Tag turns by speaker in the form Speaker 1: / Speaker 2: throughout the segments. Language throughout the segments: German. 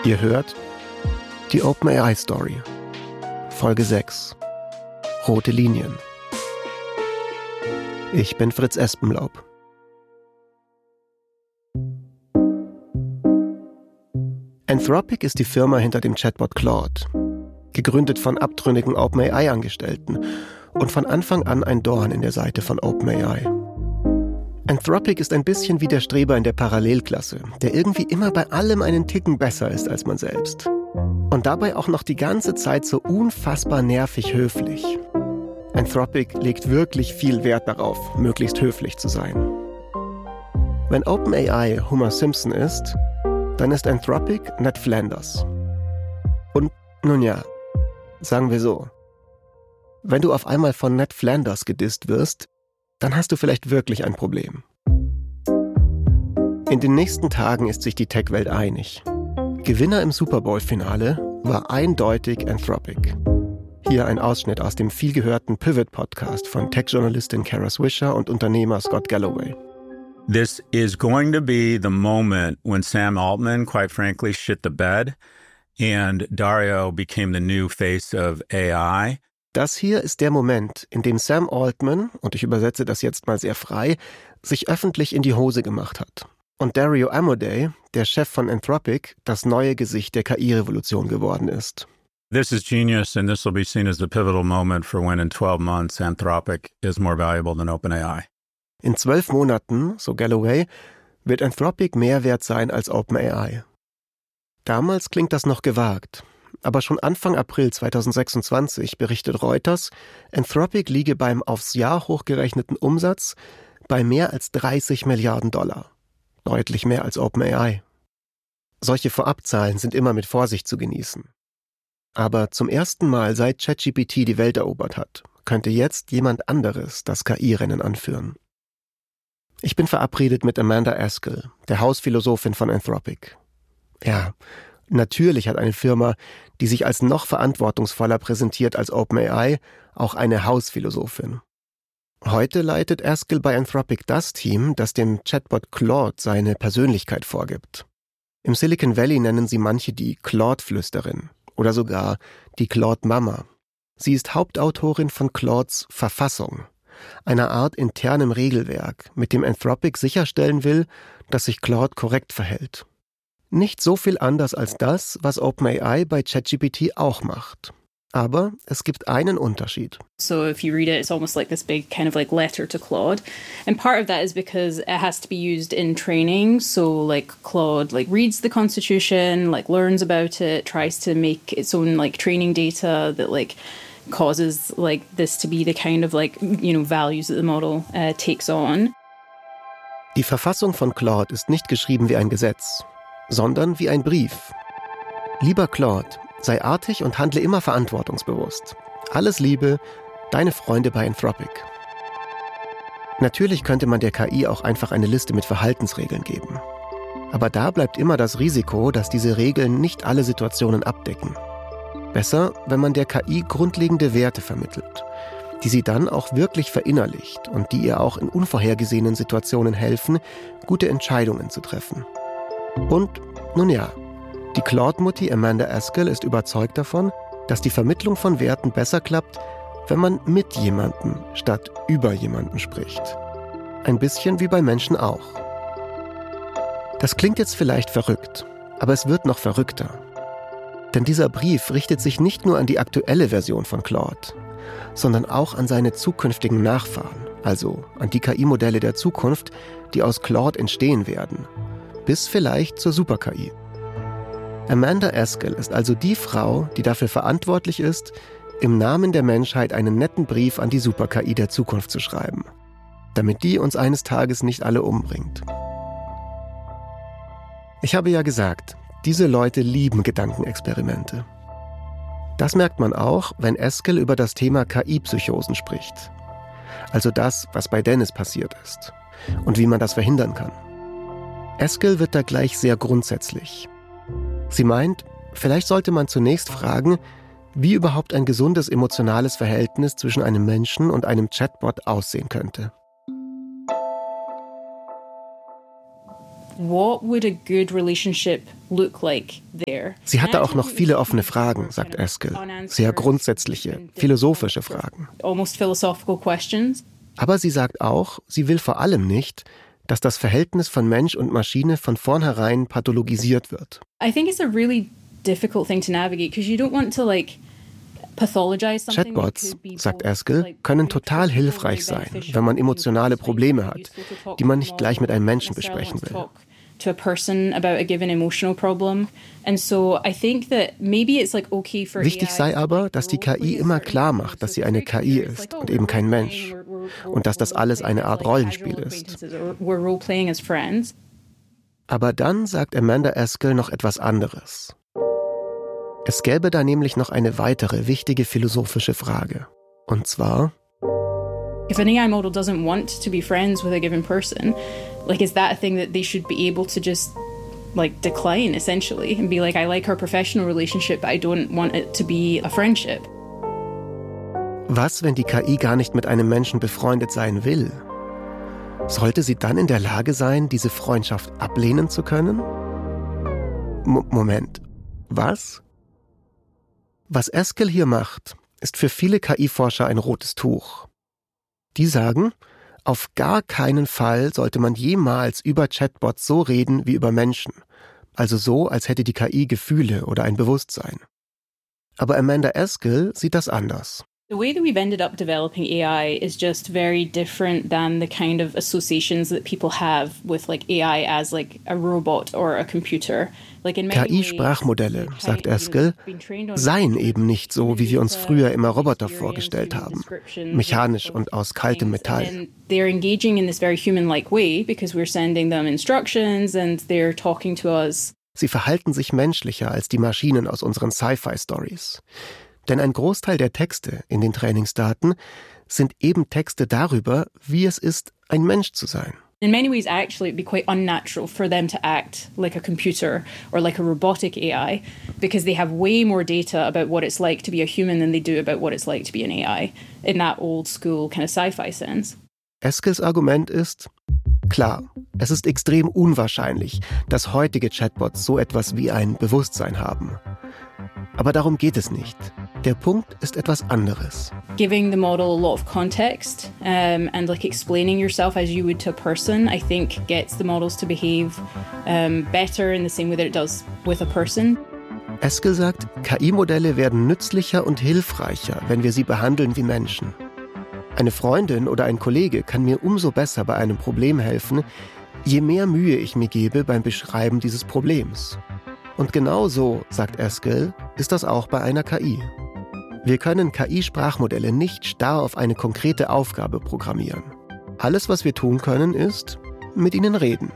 Speaker 1: Ihr hört die OpenAI Story, Folge 6, Rote Linien. Ich bin Fritz Espenlaub. Anthropic ist die Firma hinter dem Chatbot Claude, gegründet von abtrünnigen OpenAI-Angestellten und von Anfang an ein Dorn in der Seite von OpenAI. Anthropic ist ein bisschen wie der Streber in der Parallelklasse, der irgendwie immer bei allem einen Ticken besser ist als man selbst. Und dabei auch noch die ganze Zeit so unfassbar nervig höflich. Anthropic legt wirklich viel Wert darauf, möglichst höflich zu sein. Wenn OpenAI Homer Simpson ist, dann ist Anthropic Ned Flanders. Und nun ja, sagen wir so, wenn du auf einmal von Ned Flanders gedisst wirst, dann hast du vielleicht wirklich ein Problem. In den nächsten Tagen ist sich die Tech-Welt einig. Gewinner im Super Bowl-Finale war eindeutig Anthropic. Hier ein Ausschnitt aus dem vielgehörten Pivot-Podcast von Tech-Journalistin Kara Swisher und Unternehmer Scott Galloway.
Speaker 2: This is going to be the moment when Sam Altman, quite frankly, shit the bed and Dario became the new face of AI.
Speaker 1: Das hier ist der Moment, in dem Sam Altman, und ich übersetze das jetzt mal sehr frei, sich öffentlich in die Hose gemacht hat. Und Dario Amodei, der Chef von Anthropic, das neue Gesicht der KI-Revolution geworden ist.
Speaker 2: This is genius and this will be seen as the pivotal moment for when in 12 months Anthropic is more valuable than OpenAI.
Speaker 1: In 12 Monaten, so Galloway, wird Anthropic mehr wert sein als OpenAI. Damals klingt das noch gewagt. Aber schon Anfang April 2026 berichtet Reuters, Anthropic liege beim aufs Jahr hochgerechneten Umsatz bei mehr als 30 Milliarden $. Deutlich mehr als OpenAI. Solche Vorabzahlen sind immer mit Vorsicht zu genießen. Aber zum ersten Mal seit ChatGPT die Welt erobert hat, könnte jetzt jemand anderes das KI-Rennen anführen. Ich bin verabredet mit Amanda Askell, der Hausphilosophin von Anthropic. Ja, natürlich hat eine Firma, die sich als noch verantwortungsvoller präsentiert als OpenAI, auch eine Hausphilosophin. Heute leitet Askell bei Anthropic das Team, das dem Chatbot Claude seine Persönlichkeit vorgibt. Im Silicon Valley nennen sie manche die Claude-Flüsterin oder sogar die Claude-Mama. Sie ist Hauptautorin von Claudes Verfassung, einer Art internem Regelwerk, mit dem Anthropic sicherstellen will, dass sich Claude korrekt verhält. Nicht so viel anders als das, was OpenAI bei ChatGPT auch macht. Aber es gibt einen Unterschied.
Speaker 3: So if you read it, it's almost like this big kind of like letter to Claude. And part of that is because it has to be used in training. So like Claude like reads the Constitution, like learns about it, tries to make its own like training data that like causes like this to be the kind of like, you know, values that the model takes on.
Speaker 1: Die Verfassung von Claude ist nicht geschrieben wie ein Gesetz, sondern wie ein Brief. Lieber Claude, sei artig und handle immer verantwortungsbewusst. Alles Liebe, deine Freunde bei Anthropic. Natürlich könnte man der KI auch einfach eine Liste mit Verhaltensregeln geben. Aber da bleibt immer das Risiko, dass diese Regeln nicht alle Situationen abdecken. Besser, wenn man der KI grundlegende Werte vermittelt, die sie dann auch wirklich verinnerlicht und die ihr auch in unvorhergesehenen Situationen helfen, gute Entscheidungen zu treffen. Und, nun ja, die Claude-Mutti Amanda Askell ist überzeugt davon, dass die Vermittlung von Werten besser klappt, wenn man mit jemandem statt über jemanden spricht. Ein bisschen wie bei Menschen auch. Das klingt jetzt vielleicht verrückt, aber es wird noch verrückter. Denn dieser Brief richtet sich nicht nur an die aktuelle Version von Claude, sondern auch an seine zukünftigen Nachfahren, also an die KI-Modelle der Zukunft, die aus Claude entstehen werden. Bis vielleicht zur Super-KI. Amanda Askell ist also die Frau, die dafür verantwortlich ist, im Namen der Menschheit einen netten Brief an die Super-KI der Zukunft zu schreiben, damit die uns eines Tages nicht alle umbringt. Ich habe ja gesagt, diese Leute lieben Gedankenexperimente. Das merkt man auch, wenn Askell über das Thema KI-Psychosen spricht. Also das, was bei Dennis passiert ist und wie man das verhindern kann. Askell wird da gleich sehr grundsätzlich. Sie meint, vielleicht sollte man zunächst fragen, wie überhaupt ein gesundes emotionales Verhältnis zwischen einem Menschen und einem Chatbot aussehen könnte.
Speaker 3: What would a good relationship look like there.
Speaker 1: Sie hatte auch noch viele offene Fragen, sagt Eskill. Sehr grundsätzliche, philosophische Fragen.
Speaker 3: Almost philosophical questions.
Speaker 1: Aber sie sagt auch, sie will vor allem nicht, dass das Verhältnis von Mensch und Maschine von vornherein pathologisiert wird.
Speaker 3: I think it's a really difficult thing to navigate because you don't want to pathologize something.
Speaker 1: Chatbots, sagt Eskill, können total hilfreich sein, wenn man emotionale Probleme hat, die man nicht gleich mit einem Menschen besprechen will.
Speaker 3: To a person about a given emotional problem. And so I think that maybe it's okay for
Speaker 1: Wichtig sei aber, dass die KI immer klar macht, dass sie eine KI ist und eben kein Mensch. Und dass das alles eine Art Rollenspiel ist.
Speaker 3: We're role-playing as friends.
Speaker 1: Aber dann sagt Amanda Eskill noch etwas anderes. Es gäbe da nämlich noch eine weitere wichtige philosophische Frage. Und zwar:
Speaker 3: If an AI model doesn't want to be friends with a given person, is that a thing that they should be able to just decline essentially and be like, I like our professional relationship, but I don't want it to be a friendship?
Speaker 1: Was, wenn die KI gar nicht mit einem Menschen befreundet sein will? Sollte sie dann in der Lage sein, diese Freundschaft ablehnen zu können? Moment, was? Was Eskill hier macht, ist für viele KI-Forscher ein rotes Tuch. Die sagen, auf gar keinen Fall sollte man jemals über Chatbots so reden wie über Menschen. Also so, als hätte die KI Gefühle oder ein Bewusstsein. Aber Amanda Eskill sieht das anders.
Speaker 3: The way that we've ended up developing AI is just very different than the kind of associations that people have with AI as a robot or a computer.
Speaker 1: KI-Sprachmodelle, sagt Eskill, seien eben nicht so, wie wir uns früher immer Roboter vorgestellt haben, mechanisch und aus kaltem Metall.
Speaker 3: They're engaging in this very human-like way because we're sending them instructions and they're talking to us.
Speaker 1: Sie verhalten sich menschlicher als die Maschinen aus unseren Sci-Fi-Stories. Denn ein Großteil der Texte in den Trainingsdaten sind eben Texte darüber, wie es ist, ein Mensch zu sein.
Speaker 3: In many ways, actually, it'd be quite unnatural for them to act like a computer or like a robotic AI because they have way more data about what it's like to be a human than they do about what it's like to be an AI in that old school kind of sci-fi sense.
Speaker 1: Eskills Argument ist: Klar, es ist extrem unwahrscheinlich, dass heutige Chatbots so etwas wie ein Bewusstsein haben. Aber darum geht es nicht. Der Punkt ist etwas anderes.
Speaker 3: Giving the model a lot of context and explaining yourself as you would to a person, I think gets the models to behave better in the same way that it does with a person.
Speaker 1: Eskill sagt, KI-Modelle werden nützlicher und hilfreicher, wenn wir sie behandeln wie Menschen. Eine Freundin oder ein Kollege kann mir umso besser bei einem Problem helfen, je mehr Mühe ich mir gebe beim Beschreiben dieses Problems. Und genau so, sagt Eskill, ist das auch bei einer KI. Wir können KI-Sprachmodelle nicht starr auf eine konkrete Aufgabe programmieren. Alles, was wir tun können, ist mit ihnen reden.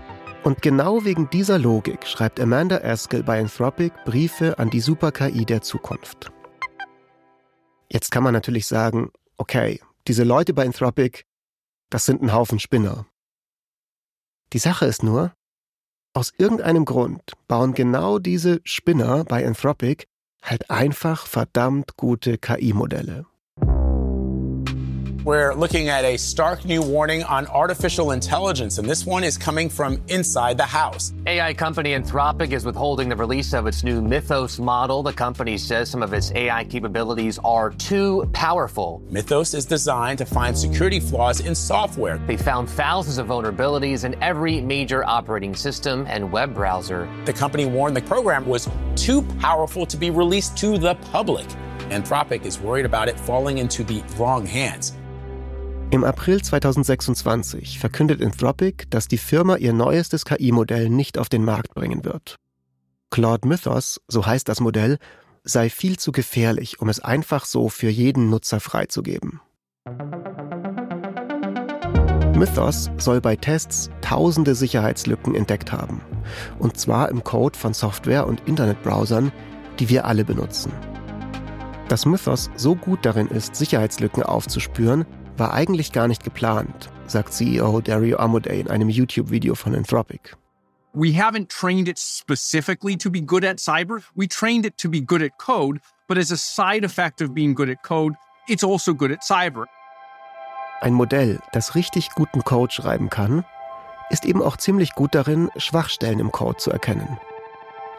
Speaker 1: Und genau wegen dieser Logik schreibt Amanda Eskill bei Anthropic Briefe an die Super-KI der Zukunft. Jetzt kann man natürlich sagen, okay, diese Leute bei Anthropic, das sind ein Haufen Spinner. Die Sache ist nur, aus irgendeinem Grund bauen genau diese Spinner bei Anthropic halt einfach verdammt gute KI-Modelle.
Speaker 4: We're looking at a stark new warning on artificial intelligence, and this one is coming from inside the house.
Speaker 5: AI company Anthropic is withholding the release of its new Mythos model. The company says some of its AI capabilities are too powerful.
Speaker 4: Mythos is designed to find security flaws in software.
Speaker 5: They found thousands of vulnerabilities in every major operating system and web browser.
Speaker 4: The company warned the program was too powerful to be released to the public. Anthropic is worried about it falling into the wrong hands.
Speaker 1: Im April 2026 verkündet Anthropic, dass die Firma ihr neuestes KI-Modell nicht auf den Markt bringen wird. Claude Mythos, so heißt das Modell, sei viel zu gefährlich, um es einfach so für jeden Nutzer freizugeben. Mythos soll bei Tests tausende Sicherheitslücken entdeckt haben. Und zwar im Code von Software- und Internetbrowsern, die wir alle benutzen. Dass Mythos so gut darin ist, Sicherheitslücken aufzuspüren, war eigentlich gar nicht geplant, sagt CEO Dario Amodei in einem YouTube-Video von Anthropic.
Speaker 6: We haven't trained it specifically to be good at cyber. We trained it to be good at code, but as a side effect of being good at code, it's also good at cyber.
Speaker 1: Ein Modell, das richtig guten Code schreiben kann, ist eben auch ziemlich gut darin, Schwachstellen im Code zu erkennen.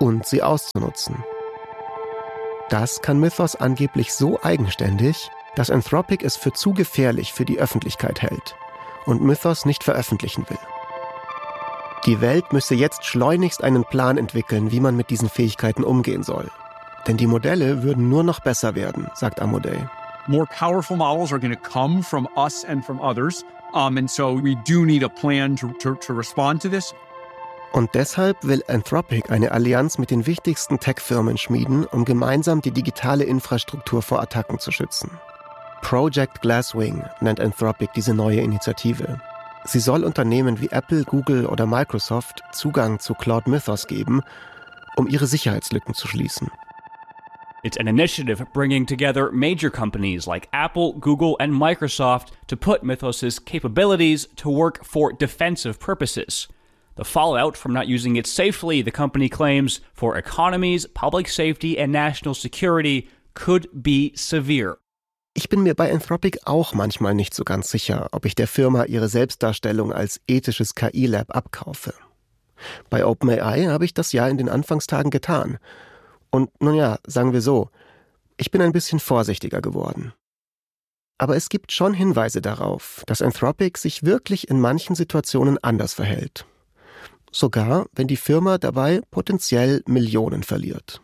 Speaker 1: und sie auszunutzen. Das kann Mythos angeblich so eigenständig, dass Anthropic es für zu gefährlich für die Öffentlichkeit hält und Mythos nicht veröffentlichen will. Die Welt müsse jetzt schleunigst einen Plan entwickeln, wie man mit diesen Fähigkeiten umgehen soll. Denn die Modelle würden nur noch besser werden, sagt Amodei.
Speaker 6: More powerful models are going to come from us and from others. And so we do need a plan to respond to this.
Speaker 1: Und deshalb will Anthropic eine Allianz mit den wichtigsten Tech-Firmen schmieden, um gemeinsam die digitale Infrastruktur vor Attacken zu schützen. Project Glasswing nennt Anthropic diese neue Initiative. Sie soll Unternehmen wie Apple, Google oder Microsoft Zugang zu Claude Mythos geben, um ihre Sicherheitslücken zu schließen.
Speaker 7: It's an initiative bringing together major companies like Apple, Google, and Microsoft to put Mythos' capabilities to work for defensive purposes. The fallout from not using it safely, the company claims, for economies, public safety, and national security could be severe.
Speaker 1: Ich bin mir bei Anthropic auch manchmal nicht so ganz sicher, ob ich der Firma ihre Selbstdarstellung als ethisches KI-Lab abkaufe. Bei OpenAI habe ich das ja in den Anfangstagen getan. Und nun ja, sagen wir so, ich bin ein bisschen vorsichtiger geworden. Aber es gibt schon Hinweise darauf, dass Anthropic sich wirklich in manchen Situationen anders verhält. Sogar, wenn die Firma dabei potenziell Millionen verliert.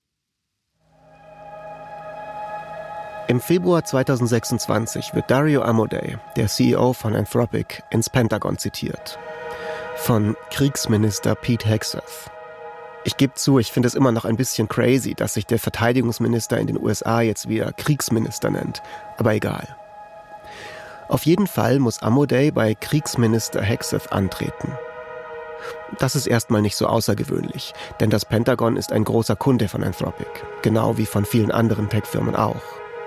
Speaker 1: Im Februar 2026 wird Dario Amodei, der CEO von Anthropic, ins Pentagon zitiert. Von Kriegsminister Pete Hegseth. Ich gebe zu, ich finde es immer noch ein bisschen crazy, dass sich der Verteidigungsminister in den USA jetzt wieder Kriegsminister nennt. Aber egal. Auf jeden Fall muss Amodei bei Kriegsminister Hegseth antreten. Das ist erstmal nicht so außergewöhnlich, denn das Pentagon ist ein großer Kunde von Anthropic, genau wie von vielen anderen Tech-Firmen auch.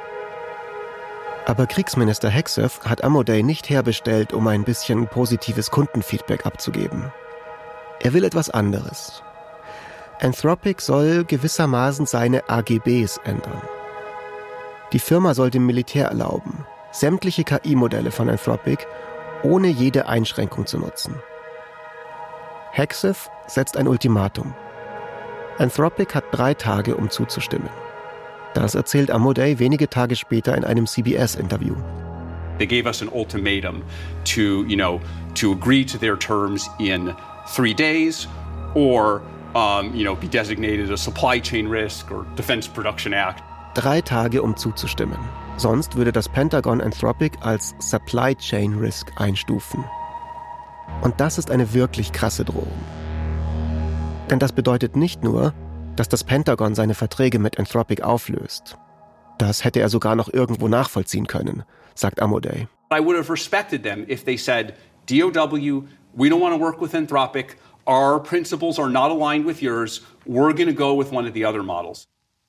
Speaker 1: Aber Kriegsminister Hegseth hat Amodei nicht herbestellt, um ein bisschen positives Kundenfeedback abzugeben. Er will etwas anderes. Anthropic soll gewissermaßen seine AGBs ändern. Die Firma soll dem Militär erlauben, sämtliche KI-Modelle von Anthropic ohne jede Einschränkung zu nutzen. Hegseth setzt ein Ultimatum. Anthropic hat 3 Tage, um zuzustimmen. Das erzählt Amodei wenige Tage später in einem CBS-Interview.
Speaker 8: They gave us an ultimatum to agree to their terms in 3 days or, be designated a supply chain risk or Defense Production Act.
Speaker 1: 3 Tage, um zuzustimmen. Sonst würde das Pentagon Anthropic als Supply Chain Risk einstufen. Und das ist eine wirklich krasse Drohung. Denn das bedeutet nicht nur, dass das Pentagon seine Verträge mit Anthropic auflöst. Das hätte er sogar noch irgendwo nachvollziehen können, sagt Amodei.
Speaker 8: I would have respected them if they said, DOW, we don't want to work with Anthropic. Our principles are not aligned with yours. We're going to go with one of the other models.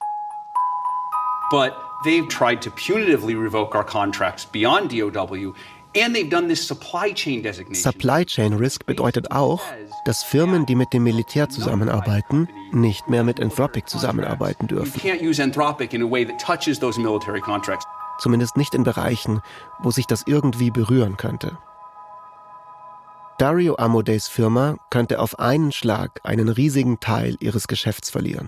Speaker 8: But they've tried to punitively revoke our contracts beyond DOW. And they've done this supply chain designation.
Speaker 1: Supply Chain Risk bedeutet auch, dass Firmen, die mit dem Militär zusammenarbeiten, nicht mehr mit Anthropic zusammenarbeiten dürfen.
Speaker 8: You can't use Anthropic in a way that touches those military contracts.
Speaker 1: Zumindest nicht in Bereichen, wo sich das irgendwie berühren könnte. Dario Amodeis Firma könnte auf einen Schlag einen riesigen Teil ihres Geschäfts verlieren.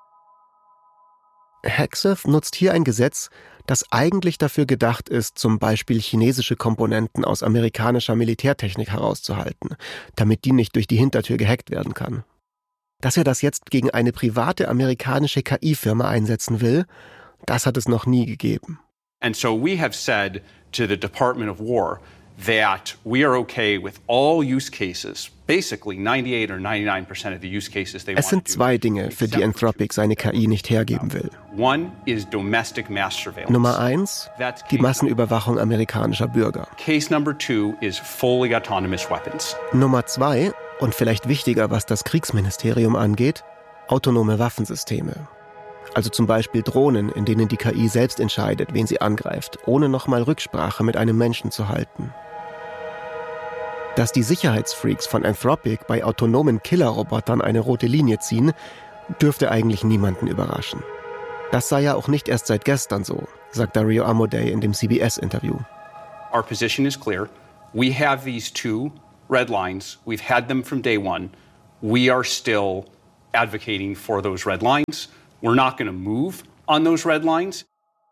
Speaker 1: Hegseth nutzt hier ein Gesetz, das eigentlich dafür gedacht ist, zum Beispiel chinesische Komponenten aus amerikanischer Militärtechnik herauszuhalten, damit die nicht durch die Hintertür gehackt werden kann. Dass er das jetzt gegen eine private amerikanische KI-Firma einsetzen will, das hat es noch nie gegeben.
Speaker 8: And so we have said to the Department of War that we are okay with all use cases, basically 98 or 99% of the use cases they want to do.
Speaker 1: Es sind 2 Dinge, für die Anthropic seine KI nicht hergeben will.
Speaker 8: One is domestic mass surveillance.
Speaker 1: Nummer 1, die Massenüberwachung amerikanischer Bürger.
Speaker 8: Case number 2 is fully autonomous weapons.
Speaker 1: Nummer 2, und vielleicht wichtiger, was das Kriegsministerium angeht, autonome Waffensysteme. Also zum Beispiel Drohnen, in denen die KI selbst entscheidet, wen sie angreift, ohne nochmal Rücksprache mit einem Menschen zu halten. Dass die Sicherheitsfreaks von Anthropic bei autonomen Killerrobotern eine rote Linie ziehen, dürfte eigentlich niemanden überraschen. Das sei ja auch nicht erst seit gestern so, sagt Dario Amodei in dem CBS-Interview.
Speaker 8: Our position is clear. We have these 2 red lines. We've had them from day one. We are still advocating for those red lines. We're not going to move on those red lines.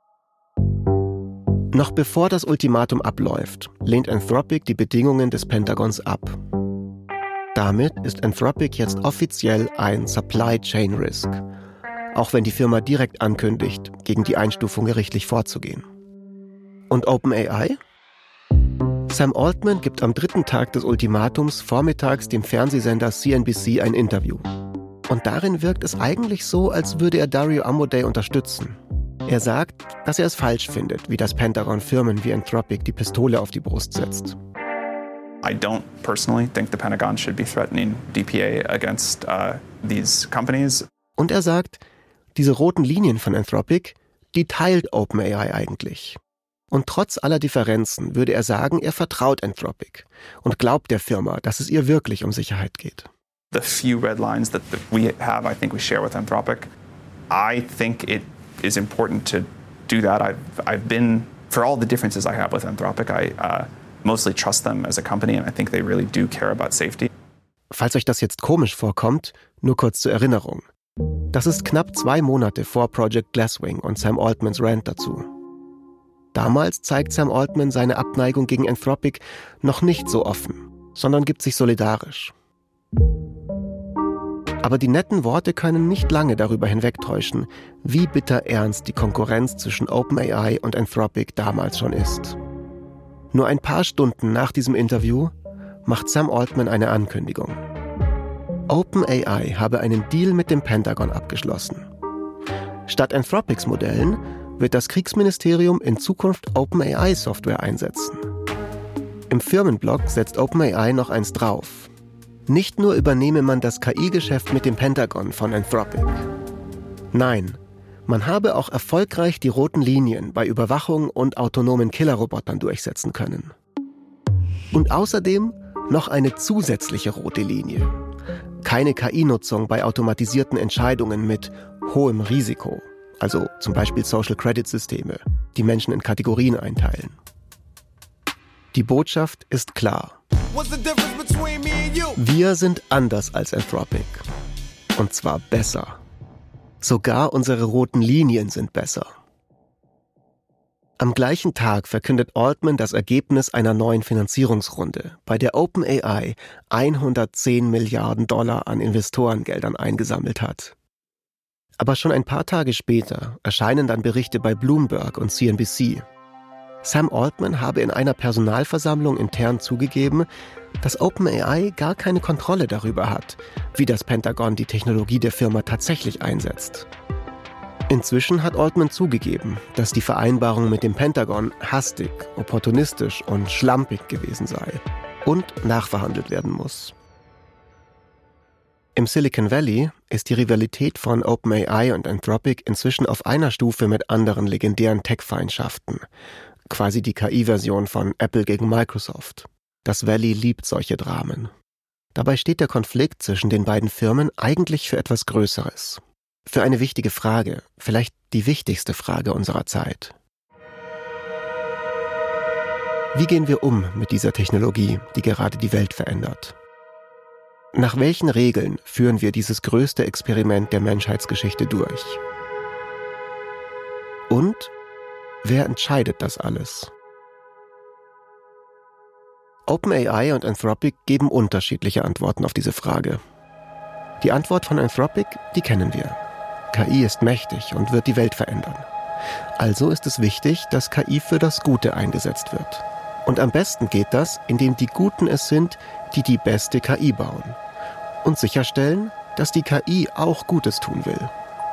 Speaker 1: Noch bevor das Ultimatum abläuft, lehnt Anthropic die Bedingungen des Pentagons ab. Damit ist Anthropic jetzt offiziell ein Supply Chain Risk, auch wenn die Firma direkt ankündigt, gegen die Einstufung gerichtlich vorzugehen. Und OpenAI? Sam Altman gibt am 3. Tag des Ultimatums vormittags dem Fernsehsender CNBC ein Interview. Und darin wirkt es eigentlich so, als würde er Dario Amodei unterstützen. Er sagt, dass er es falsch findet, wie das Pentagon Firmen wie Anthropic die Pistole auf die Brust setzt.
Speaker 9: I don't personally think the Pentagon should be threatening DPA against these companies.
Speaker 1: Und er sagt, diese roten Linien von Anthropic, die teilt OpenAI eigentlich. Und trotz aller Differenzen würde er sagen, er vertraut Anthropic und glaubt der Firma, dass es ihr wirklich um Sicherheit geht.
Speaker 9: The few red lines that we have, I think we share with Anthropic. I think it is important to do that. I've been, for all the differences I have with Anthropic, I mostly trust them as a company and I think they really do care about safety.
Speaker 1: Falls euch das jetzt komisch vorkommt, nur kurz zur Erinnerung. Das ist knapp 2 Monate vor Project Glasswing und Sam Altmans Rant dazu. Damals zeigt Sam Altman seine Abneigung gegen Anthropic noch nicht so offen, sondern gibt sich solidarisch. Aber die netten Worte können nicht lange darüber hinwegtäuschen, wie bitter ernst die Konkurrenz zwischen OpenAI und Anthropic damals schon ist. Nur ein paar Stunden nach diesem Interview macht Sam Altman eine Ankündigung. OpenAI habe einen Deal mit dem Pentagon abgeschlossen. Statt Anthropics Modellen wird das Kriegsministerium in Zukunft OpenAI-Software einsetzen. Im Firmenblog setzt OpenAI noch eins drauf. Nicht nur übernehme man das KI-Geschäft mit dem Pentagon von Anthropic. Nein, man habe auch erfolgreich die roten Linien bei Überwachung und autonomen Killerrobotern durchsetzen können. Und außerdem noch eine zusätzliche rote Linie. Keine KI-Nutzung bei automatisierten Entscheidungen mit hohem Risiko, also zum Beispiel Social-Credit-Systeme, die Menschen in Kategorien einteilen. Die Botschaft ist klar. Wir sind anders als Anthropic. Und zwar besser. Sogar unsere roten Linien sind besser. Am gleichen Tag verkündet Altman das Ergebnis einer neuen Finanzierungsrunde, bei der OpenAI 110 Milliarden $ an Investorengeldern eingesammelt hat. Aber schon ein paar Tage später erscheinen dann Berichte bei Bloomberg und CNBC. Sam Altman habe in einer Personalversammlung intern zugegeben, dass OpenAI gar keine Kontrolle darüber hat, wie das Pentagon die Technologie der Firma tatsächlich einsetzt. Inzwischen hat Altman zugegeben, dass die Vereinbarung mit dem Pentagon hastig, opportunistisch und schlampig gewesen sei und nachverhandelt werden muss. Im Silicon Valley ist die Rivalität von OpenAI und Anthropic inzwischen auf einer Stufe mit anderen legendären Tech-Feindschaften, quasi die KI-Version von Apple gegen Microsoft. Das Valley liebt solche Dramen. Dabei steht der Konflikt zwischen den beiden Firmen eigentlich für etwas Größeres. Für eine wichtige Frage, vielleicht die wichtigste Frage unserer Zeit. Wie gehen wir um mit dieser Technologie, die gerade die Welt verändert? Nach welchen Regeln führen wir dieses größte Experiment der Menschheitsgeschichte durch? Und wer entscheidet das alles? OpenAI und Anthropic geben unterschiedliche Antworten auf diese Frage. Die Antwort von Anthropic, die kennen wir. KI ist mächtig und wird die Welt verändern. Also ist es wichtig, dass KI für das Gute eingesetzt wird. Und am besten geht das, indem die Guten es sind, die die beste KI bauen. Und sicherstellen, dass die KI auch Gutes tun will.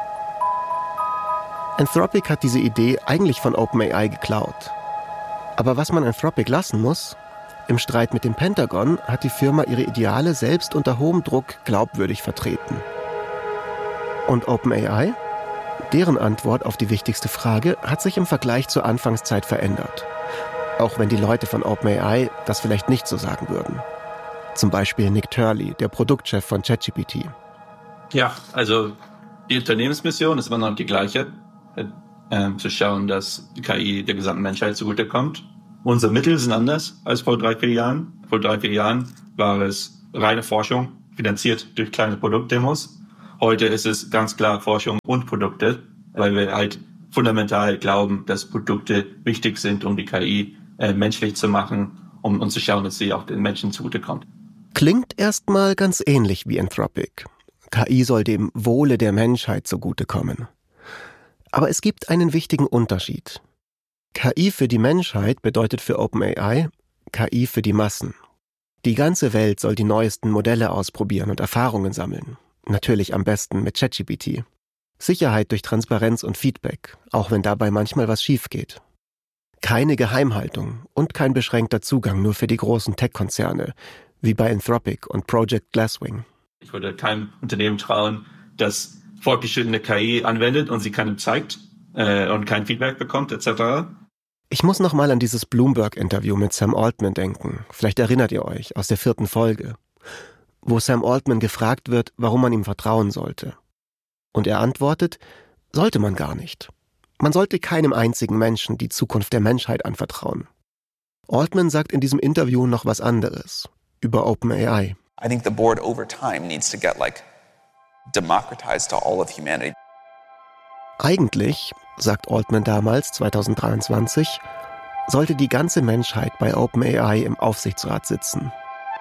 Speaker 1: Anthropic hat diese Idee eigentlich von OpenAI geklaut. Aber was man Anthropic lassen muss, im Streit mit dem Pentagon hat die Firma ihre Ideale selbst unter hohem Druck glaubwürdig vertreten. Und OpenAI? Deren Antwort auf die wichtigste Frage hat sich im Vergleich zur Anfangszeit verändert. Auch wenn die Leute von OpenAI das vielleicht nicht so sagen würden. Zum Beispiel Nick Turley, der Produktchef von ChatGPT.
Speaker 10: Ja, also die Unternehmensmission ist immer noch die gleiche. Zu schauen, dass die KI der gesamten Menschheit zugutekommt. Unsere Mittel sind anders als vor 3-4 Jahren. Vor 3-4 Jahren war es reine Forschung, finanziert durch kleine Produktdemos. Heute ist es ganz klar Forschung und Produkte, weil wir halt fundamental glauben, dass Produkte wichtig sind, um die KI menschlich zu machen, um zu schauen, dass sie auch den Menschen zugutekommt.
Speaker 1: Klingt erstmal ganz ähnlich wie Anthropic. KI soll dem Wohle der Menschheit zugutekommen. Aber es gibt einen wichtigen Unterschied. KI für die Menschheit bedeutet für OpenAI KI für die Massen. Die ganze Welt soll die neuesten Modelle ausprobieren und Erfahrungen sammeln. Natürlich am besten mit ChatGPT. Sicherheit durch Transparenz und Feedback, auch wenn dabei manchmal was schief geht. Keine Geheimhaltung und kein beschränkter Zugang nur für die großen Tech-Konzerne, wie bei Anthropic und Project Glasswing.
Speaker 10: Ich würde keinem Unternehmen trauen, das fortgeschrittene KI anwendet und sie keinem zeigt und kein Feedback bekommt, etc.
Speaker 1: Ich muss noch mal an dieses Bloomberg-Interview mit Sam Altman denken. Vielleicht erinnert ihr euch, aus der 4. Folge, wo Sam Altman gefragt wird, warum man ihm vertrauen sollte. Und er antwortet, sollte man gar nicht. Man sollte keinem einzigen Menschen die Zukunft der Menschheit anvertrauen. Altman sagt in diesem Interview noch was anderes über OpenAI.
Speaker 11: I think the board over time needs to get democratized to all of humanity.
Speaker 1: Eigentlich, sagt Altman damals, 2023, sollte die ganze Menschheit bei OpenAI im Aufsichtsrat sitzen.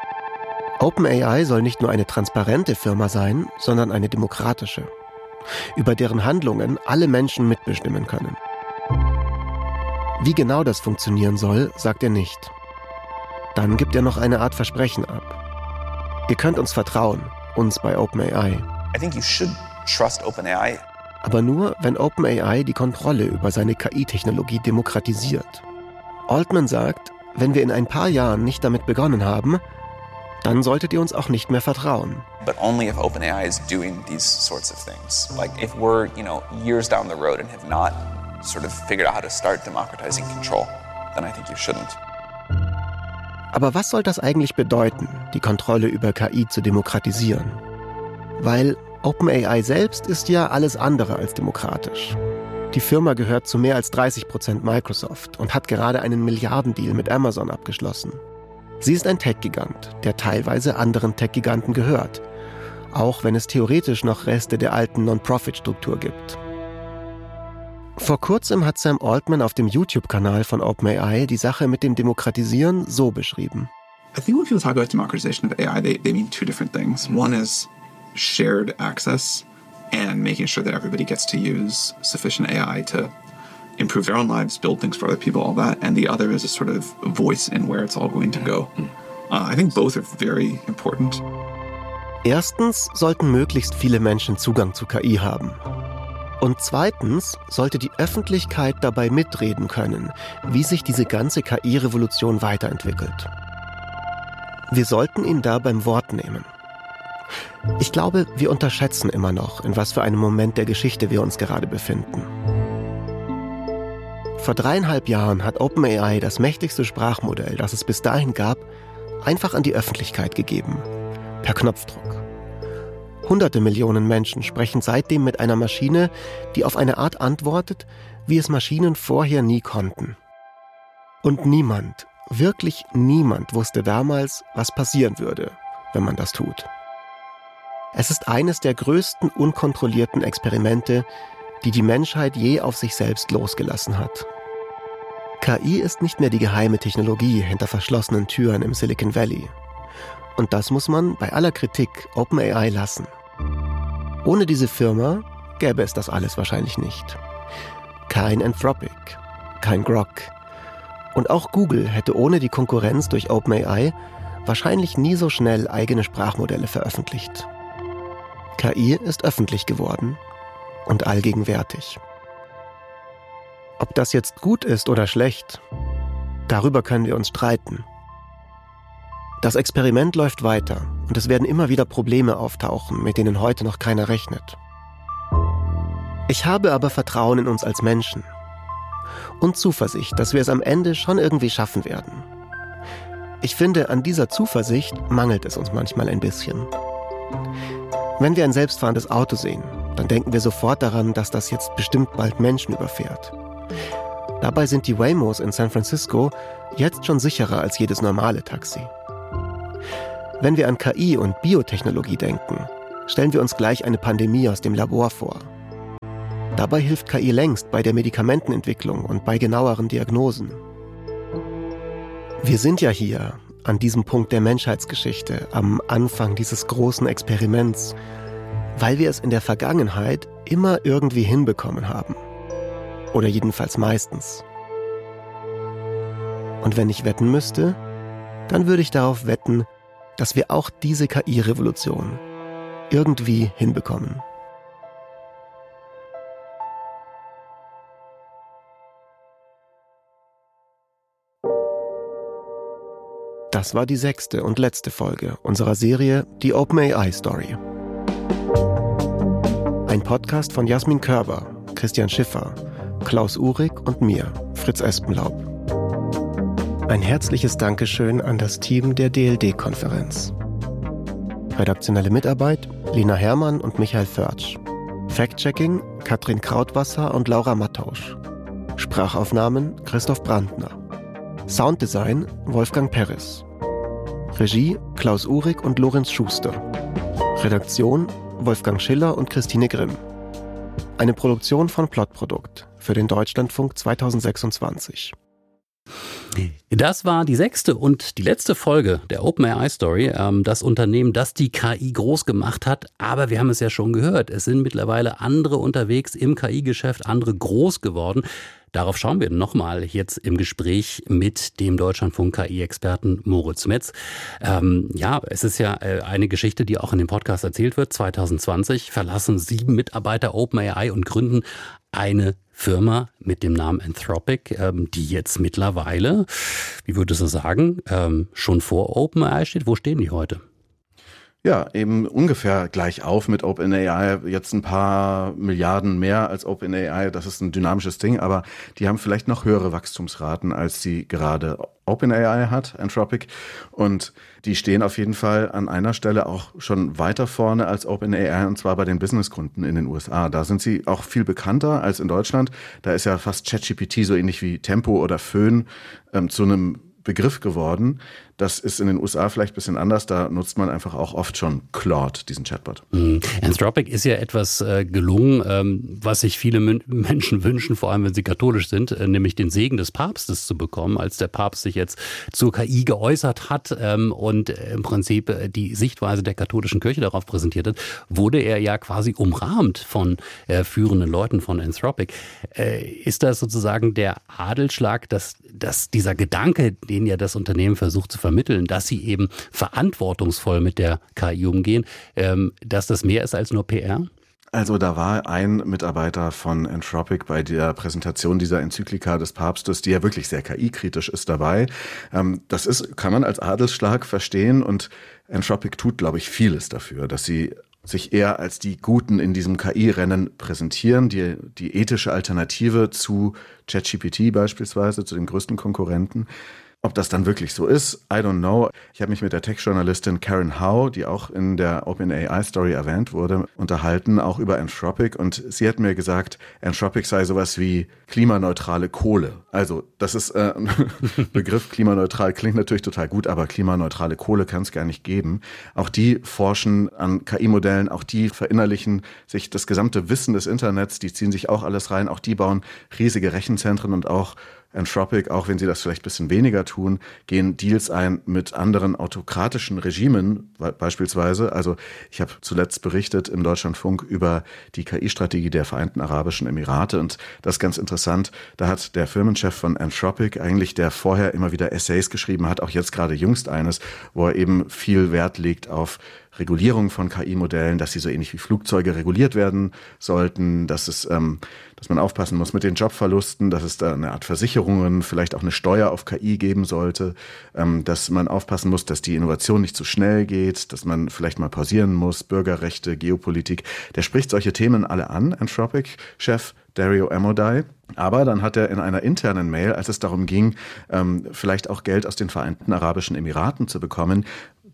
Speaker 1: OpenAI soll nicht nur eine transparente Firma sein, sondern eine demokratische, über deren Handlungen alle Menschen mitbestimmen können. Wie genau das funktionieren soll, sagt er nicht. Dann gibt er noch eine Art Versprechen ab. Ihr könnt uns vertrauen, uns bei OpenAI.
Speaker 11: I think you should trust OpenAI.
Speaker 1: Aber nur, wenn OpenAI die Kontrolle über seine KI-Technologie demokratisiert. Altman sagt, wenn wir in ein paar Jahren nicht damit begonnen haben, dann solltet ihr uns auch nicht mehr vertrauen.
Speaker 11: But only if OpenAI is doing these sorts of things. If we're, years down the road and have not sort of figured out how to start democratizing control, then I think you shouldn't.
Speaker 1: Aber was soll das eigentlich bedeuten, die Kontrolle über KI zu demokratisieren? Weil OpenAI selbst ist ja alles andere als demokratisch. Die Firma gehört zu mehr als 30% Microsoft und hat gerade einen Milliardendeal mit Amazon abgeschlossen. Sie ist ein Tech-Gigant, der teilweise anderen Tech-Giganten gehört, auch wenn es theoretisch noch Reste der alten Non-Profit-Struktur gibt. Vor kurzem hat Sam Altman auf dem YouTube-Kanal von OpenAI die Sache mit dem Demokratisieren so beschrieben.
Speaker 9: I think when people talk about democratization of AI, they mean two different things. One is shared access and making sure that everybody gets to use sufficient AI to improve their own lives, build things for other people, all that. And the other is a sort of voice in where it's all going to go. I think both are very important.
Speaker 1: Erstens sollten möglichst viele Menschen Zugang zu KI haben. Und zweitens sollte die Öffentlichkeit dabei mitreden können, wie sich diese ganze KI-Revolution weiterentwickelt. Wir sollten ihn da beim Wort nehmen. Ich glaube, wir unterschätzen immer noch, in was für einem Moment der Geschichte wir uns gerade befinden. Vor 3,5 Jahren hat OpenAI das mächtigste Sprachmodell, das es bis dahin gab, einfach an die Öffentlichkeit gegeben. Per Knopfdruck. Hunderte Millionen Menschen sprechen seitdem mit einer Maschine, die auf eine Art antwortet, wie es Maschinen vorher nie konnten. Und niemand, wirklich niemand wusste damals, was passieren würde, wenn man das tut. Es ist eines der größten unkontrollierten Experimente, die die Menschheit je auf sich selbst losgelassen hat. KI ist nicht mehr die geheime Technologie hinter verschlossenen Türen im Silicon Valley. Und das muss man bei aller Kritik OpenAI lassen. Ohne diese Firma gäbe es das alles wahrscheinlich nicht. Kein Anthropic, kein Grok. Und auch Google hätte ohne die Konkurrenz durch OpenAI wahrscheinlich nie so schnell eigene Sprachmodelle veröffentlicht. KI ist öffentlich geworden und allgegenwärtig. Ob das jetzt gut ist oder schlecht, darüber können wir uns streiten. Das Experiment läuft weiter und es werden immer wieder Probleme auftauchen, mit denen heute noch keiner rechnet. Ich habe aber Vertrauen in uns als Menschen und Zuversicht, dass wir es am Ende schon irgendwie schaffen werden. Ich finde, an dieser Zuversicht mangelt es uns manchmal ein bisschen. Wenn wir ein selbstfahrendes Auto sehen, dann denken wir sofort daran, dass das jetzt bestimmt bald Menschen überfährt. Dabei sind die Waymos in San Francisco jetzt schon sicherer als jedes normale Taxi. Wenn wir an KI und Biotechnologie denken, Stellen wir uns gleich eine Pandemie aus dem Labor vor. Dabei hilft KI längst bei der Medikamentenentwicklung und bei genaueren Diagnosen. Wir sind ja hier, an diesem Punkt der Menschheitsgeschichte, am Anfang dieses großen Experiments, weil wir es in der Vergangenheit immer irgendwie hinbekommen haben. Oder jedenfalls meistens. Und wenn ich wetten müsste, dann würde ich darauf wetten, dass wir auch diese KI-Revolution irgendwie hinbekommen. Das war die 6. und letzte Folge unserer Serie Die OpenAI Story. Ein Podcast von Jasmin Körber, Christian Schiffer, Klaus Uhrig und mir, Fritz Espenlaub. Ein herzliches Dankeschön an das Team der DLD-Konferenz. Redaktionelle Mitarbeit Lina Herrmann und Michael Förtsch. Fact-Checking Katrin Krautwasser und Laura Mattausch. Sprachaufnahmen Christoph Brandner. Sounddesign Wolfgang Peres. Regie Klaus Uhrig und Lorenz Schuster. Redaktion Wolfgang Schiller und Christine Grimm. Eine Produktion von Plotprodukt für den Deutschlandfunk 2026.
Speaker 12: Das war die 6. und die letzte Folge der OpenAI Story, das Unternehmen, das die KI groß gemacht hat. Aber wir haben es ja schon gehört, es sind mittlerweile andere unterwegs im KI-Geschäft, andere groß geworden. Darauf schauen wir nochmal jetzt im Gespräch mit dem Deutschlandfunk KI-Experten Moritz Metz. Es ist ja eine Geschichte, die auch in dem Podcast erzählt wird. 2020 verlassen 7 Mitarbeiter OpenAI und gründen eine Firma mit dem Namen Anthropic, die jetzt mittlerweile, wie würdest du sagen, schon vor OpenAI steht. Wo stehen die heute?
Speaker 13: Ja, eben ungefähr gleich auf mit OpenAI, jetzt ein paar Milliarden mehr als OpenAI, das ist ein dynamisches Ding, aber die haben vielleicht noch höhere Wachstumsraten, als die gerade OpenAI hat, Anthropic, und die stehen auf jeden Fall an einer Stelle auch schon weiter vorne als OpenAI, und zwar bei den Businesskunden in den USA. Da sind sie auch viel bekannter als in Deutschland, da ist ja fast ChatGPT so ähnlich wie Tempo oder Föhn zu einem Begriff geworden. Das ist in den USA vielleicht ein bisschen anders. Da nutzt man einfach auch oft schon Claude, diesen Chatbot.
Speaker 12: Anthropic ist ja etwas gelungen, was sich viele Menschen wünschen, vor allem wenn sie katholisch sind, nämlich den Segen des Papstes zu bekommen, als der Papst sich jetzt zur KI geäußert hat und im Prinzip die Sichtweise der katholischen Kirche darauf präsentiert hat, wurde er ja quasi umrahmt von führenden Leuten von Anthropic. Ist das sozusagen der Adelsschlag, dass dieser Gedanke, den ja das Unternehmen versucht zu vermitteln, dass sie eben verantwortungsvoll mit der KI umgehen, dass das mehr ist als nur PR?
Speaker 13: Also da war ein Mitarbeiter von Anthropic bei der Präsentation dieser Enzyklika des Papstes, die ja wirklich sehr KI-kritisch ist, dabei. Das kann man als Adelsschlag verstehen, und Anthropic tut, glaube ich, vieles dafür, dass sie sich eher als die Guten in diesem KI-Rennen präsentieren, die ethische Alternative zu ChatGPT beispielsweise, zu den größten Konkurrenten. Ob das dann wirklich so ist, I don't know. Ich habe mich mit der Tech-Journalistin Karen Howe, die auch in der OpenAI-Story erwähnt wurde, unterhalten, auch über Anthropic. Und sie hat mir gesagt, Anthropic sei sowas wie klimaneutrale Kohle. Also das ist ein Begriff, klimaneutral klingt natürlich total gut, aber klimaneutrale Kohle kann es gar nicht geben. Auch die forschen an KI-Modellen, auch die verinnerlichen sich das gesamte Wissen des Internets, die ziehen sich auch alles rein, auch die bauen riesige Rechenzentren, und auch Anthropic, auch wenn sie das vielleicht ein bisschen weniger tun, gehen Deals ein mit anderen autokratischen Regimen beispielsweise. Also ich habe zuletzt berichtet im Deutschlandfunk über die KI-Strategie der Vereinten Arabischen Emirate, und das ist ganz interessant. Da hat der Firmenchef von Anthropic, eigentlich der vorher immer wieder Essays geschrieben hat, auch jetzt gerade jüngst eines, wo er eben viel Wert legt auf Regulierung von KI-Modellen, dass sie so ähnlich wie Flugzeuge reguliert werden sollten, dass man aufpassen muss mit den Jobverlusten, dass es da eine Art Versicherungen, vielleicht auch eine Steuer auf KI geben sollte, dass man aufpassen muss, dass die Innovation nicht zu schnell geht, dass man vielleicht mal pausieren muss, Bürgerrechte, Geopolitik. Der spricht solche Themen alle an, Anthropic-Chef Dario Amodei. Aber dann hat er in einer internen Mail, als es darum ging, vielleicht auch Geld aus den Vereinten Arabischen Emiraten zu bekommen,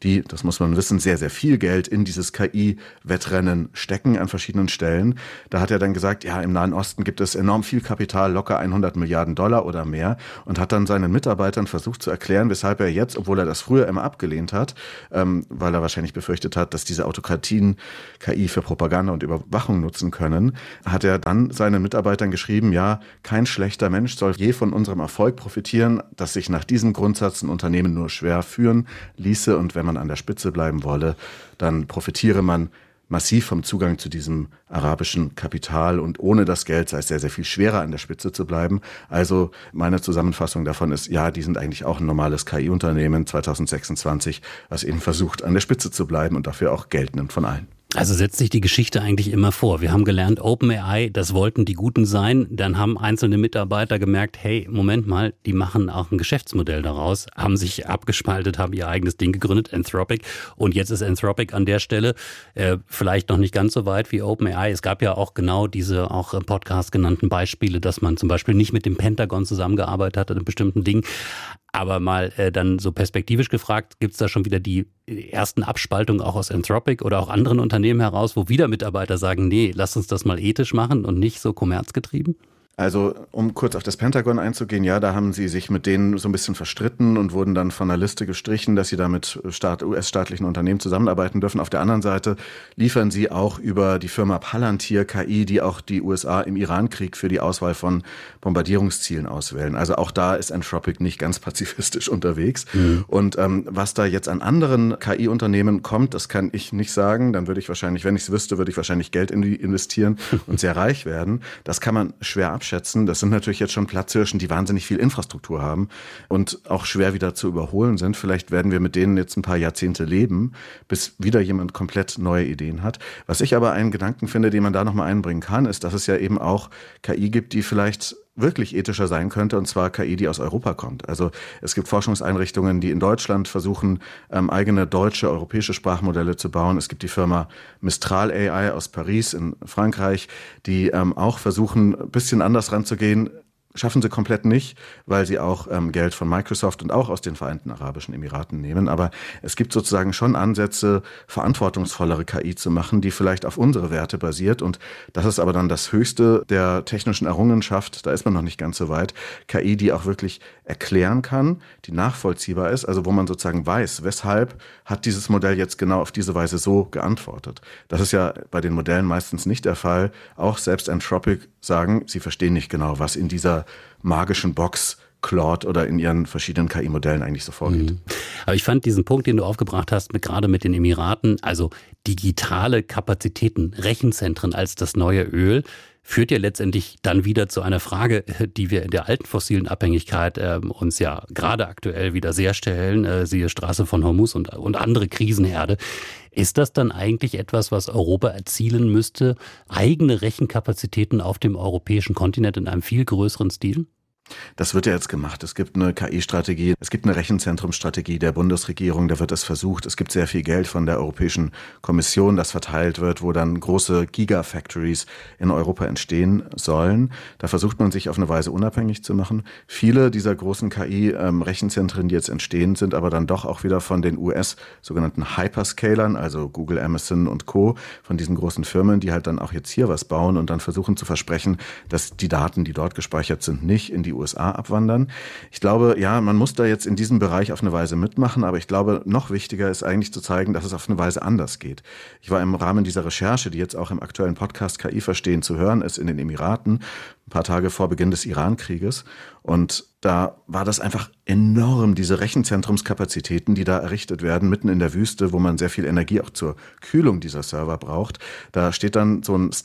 Speaker 13: die, das muss man wissen, sehr, sehr viel Geld in dieses KI-Wettrennen stecken an verschiedenen Stellen. Da hat er dann gesagt, ja, im Nahen Osten gibt es enorm viel Kapital, locker 100 Milliarden Dollar oder mehr, und hat dann seinen Mitarbeitern versucht zu erklären, weshalb er jetzt, obwohl er das früher immer abgelehnt hat, weil er wahrscheinlich befürchtet hat, dass diese Autokratien KI für Propaganda und Überwachung nutzen können, hat er dann seinen Mitarbeitern geschrieben, ja, kein schlechter Mensch soll je von unserem Erfolg profitieren, dass sich nach diesem Grundsatz ein Unternehmen nur schwer führen ließe, und wenn man an der Spitze bleiben wolle, dann profitiere man massiv vom Zugang zu diesem arabischen Kapital, und ohne das Geld sei es sehr, sehr viel schwerer, an der Spitze zu bleiben. Also meine Zusammenfassung davon ist, ja, die sind eigentlich auch ein normales KI-Unternehmen 2026, was eben versucht, an der Spitze zu bleiben und dafür auch Geld nimmt von allen.
Speaker 12: Also setzt sich die Geschichte eigentlich immer vor. Wir haben gelernt, OpenAI, das wollten die Guten sein. Dann haben einzelne Mitarbeiter gemerkt, hey, Moment mal, die machen auch ein Geschäftsmodell daraus, haben sich abgespaltet, haben ihr eigenes Ding gegründet, Anthropic. Und jetzt ist Anthropic an der Stelle vielleicht noch nicht ganz so weit wie OpenAI. Es gab ja auch genau diese auch im Podcast genannten Beispiele, dass man zum Beispiel nicht mit dem Pentagon zusammengearbeitet hat an einem bestimmten Ding. Aber mal dann so perspektivisch gefragt, gibt es da schon wieder die ersten Abspaltungen auch aus Anthropic oder auch anderen Unternehmen heraus, wo wieder Mitarbeiter sagen, nee, lass uns das mal ethisch machen und nicht so kommerzgetrieben?
Speaker 13: Also, um kurz auf das Pentagon einzugehen, ja, da haben sie sich mit denen so ein bisschen verstritten und wurden dann von der Liste gestrichen, dass sie da mit US-staatlichen Unternehmen zusammenarbeiten dürfen. Auf der anderen Seite liefern sie auch über die Firma Palantir KI, die auch die USA im Irankrieg für die Auswahl von Bombardierungszielen auswählen. Also auch da ist Anthropic nicht ganz pazifistisch unterwegs. Und was da jetzt an anderen KI-Unternehmen kommt, das kann ich nicht sagen. Dann würde ich wahrscheinlich, wenn ich es wüsste, würde ich wahrscheinlich Geld in die investieren und sehr reich werden. Das kann man schwer abschätzen. Das sind natürlich jetzt schon Platzhirschen, die wahnsinnig viel Infrastruktur haben und auch schwer wieder zu überholen sind. Vielleicht werden wir mit denen jetzt ein paar Jahrzehnte leben, bis wieder jemand komplett neue Ideen hat. Was ich aber einen Gedanken finde, den man da nochmal einbringen kann, ist, dass es ja eben auch KI gibt, die vielleicht wirklich ethischer sein könnte, und zwar KI, die aus Europa kommt. Also es gibt Forschungseinrichtungen, die in Deutschland versuchen, eigene deutsche, europäische Sprachmodelle zu bauen. Es gibt die Firma Mistral AI aus Paris in Frankreich, die auch versuchen, ein bisschen anders ranzugehen. Schaffen sie komplett nicht, weil sie auch Geld von Microsoft und auch aus den Vereinten Arabischen Emiraten nehmen. Aber es gibt sozusagen schon Ansätze, verantwortungsvollere KI zu machen, die vielleicht auf unsere Werte basiert. Und das ist aber dann das Höchste der technischen Errungenschaft. Da ist man noch nicht ganz so weit. KI, die auch wirklich erklären kann, die nachvollziehbar ist, also wo man sozusagen weiß, weshalb hat dieses Modell jetzt genau auf diese Weise so geantwortet. Das ist ja bei den Modellen meistens nicht der Fall. Auch selbst Anthropic sagen, sie verstehen nicht genau, was in dieser magischen Box Claude oder in ihren verschiedenen KI-Modellen eigentlich so vorgeht.
Speaker 12: Aber ich fand diesen Punkt, den du aufgebracht hast, gerade mit den Emiraten, also digitale Kapazitäten, Rechenzentren als das neue Öl, führt ja letztendlich dann wieder zu einer Frage, die wir in der alten fossilen Abhängigkeit uns ja gerade aktuell wieder sehr stellen, siehe Straße von Hormuz und andere Krisenherde. Ist das dann eigentlich etwas, was Europa erzielen müsste, eigene Rechenkapazitäten auf dem europäischen Kontinent in einem viel größeren Stil?
Speaker 13: Das wird ja jetzt gemacht. Es gibt eine KI-Strategie, es gibt eine Rechenzentrumsstrategie der Bundesregierung, da wird es versucht. Es gibt sehr viel Geld von der Europäischen Kommission, das verteilt wird, wo dann große Gigafactories in Europa entstehen sollen. Da versucht man sich auf eine Weise unabhängig zu machen. Viele dieser großen KI-Rechenzentren, die jetzt entstehen, sind aber dann doch auch wieder von den US sogenannten Hyperscalern, also Google, Amazon und Co., von diesen großen Firmen, die halt dann auch jetzt hier was bauen und dann versuchen zu versprechen, dass die Daten, die dort gespeichert sind, nicht in die USA abwandern. Ich glaube, ja, man muss da jetzt in diesem Bereich auf eine Weise mitmachen, aber ich glaube, noch wichtiger ist eigentlich zu zeigen, dass es auf eine Weise anders geht. Ich war im Rahmen dieser Recherche, die jetzt auch im aktuellen Podcast KI verstehen zu hören ist, in den Emiraten, ein paar Tage vor Beginn des Iran-Krieges. Und da war das einfach enorm, diese Rechenzentrumskapazitäten, die da errichtet werden, mitten in der Wüste, wo man sehr viel Energie auch zur Kühlung dieser Server braucht. Da steht dann so ein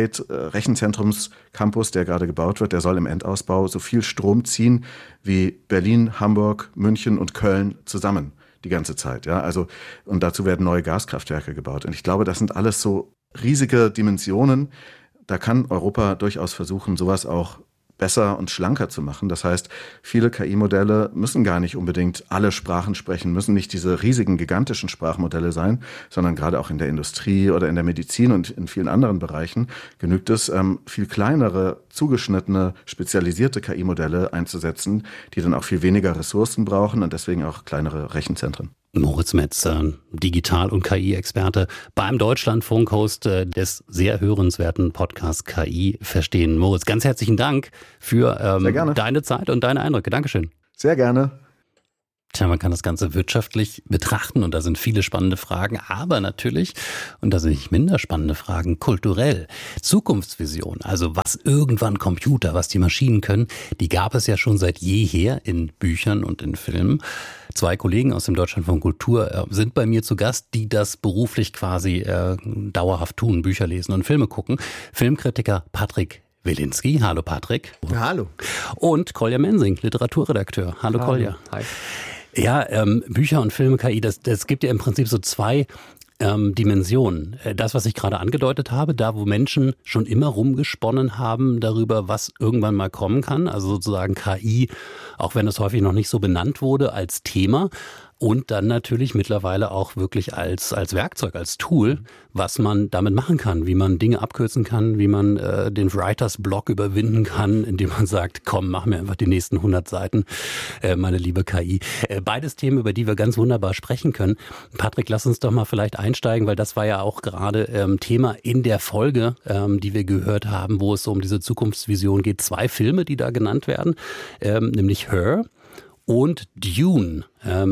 Speaker 13: Stargate-Rechenzentrumscampus, der gerade gebaut wird, der soll im Endausbau so viel Strom ziehen wie Berlin, Hamburg, München und Köln zusammen die ganze Zeit. Ja, also, und dazu werden neue Gaskraftwerke gebaut. Und ich glaube, das sind alles so riesige Dimensionen. Da kann Europa durchaus versuchen, sowas auch besser und schlanker zu machen. Das heißt, viele KI-Modelle müssen gar nicht unbedingt alle Sprachen sprechen, müssen nicht diese riesigen, gigantischen Sprachmodelle sein, sondern gerade auch in der Industrie oder in der Medizin und in vielen anderen Bereichen genügt es, viel kleinere, zugeschnittene, spezialisierte KI-Modelle einzusetzen, die dann auch viel weniger Ressourcen brauchen und deswegen auch kleinere Rechenzentren.
Speaker 12: Moritz Metz, Digital- und KI-Experte beim Deutschlandfunk-Host des sehr hörenswerten Podcasts KI verstehen. Moritz, ganz herzlichen Dank für deine Zeit und deine Eindrücke. Dankeschön.
Speaker 13: Sehr gerne.
Speaker 12: Tja, man kann das Ganze wirtschaftlich betrachten und da sind viele spannende Fragen, aber natürlich, und da sind nicht minder spannende Fragen, kulturell. Zukunftsvision, also was irgendwann Computer, was die Maschinen können, die gab es ja schon seit jeher in Büchern und in Filmen. 2 Kollegen aus dem Deutschlandfunk Kultur sind bei mir zu Gast, die das beruflich quasi dauerhaft tun, Bücher lesen und Filme gucken. Filmkritiker Patrick Wilinski. Hallo Patrick.
Speaker 14: Hallo.
Speaker 12: Und Kolja Mensing, Literaturredakteur. Hallo Kolja. Hi. Ja, Bücher und Filme, KI, das gibt ja im Prinzip so 2 Dimensionen. Das, was ich gerade angedeutet habe, da wo Menschen schon immer rumgesponnen haben darüber, was irgendwann mal kommen kann, also sozusagen KI, auch wenn es häufig noch nicht so benannt wurde, als Thema. Und dann natürlich mittlerweile auch wirklich als Werkzeug, als Tool, was man damit machen kann, wie man Dinge abkürzen kann, wie man den Writers Block überwinden kann, indem man sagt, komm, mach mir einfach die nächsten 100 Seiten, meine liebe KI. Beides Themen, über die wir ganz wunderbar sprechen können. Patrick, lass uns doch mal vielleicht einsteigen, weil das war ja auch gerade Thema in der Folge, die wir gehört haben, wo es so um diese Zukunftsvision geht. 2 Filme, die da genannt werden, nämlich Her und Dune.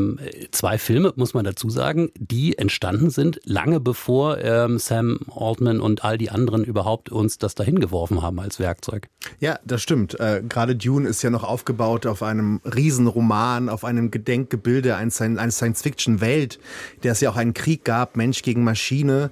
Speaker 12: 2 Filme, muss man dazu sagen, die entstanden sind, lange bevor Sam Altman und all die anderen überhaupt uns das dahin geworfen haben als Werkzeug.
Speaker 14: Ja, das stimmt. Gerade Dune ist ja noch aufgebaut auf einem Riesenroman, auf einem Gedenkgebilde, eine Science-Fiction-Welt, der es ja auch einen Krieg gab, Mensch gegen Maschine.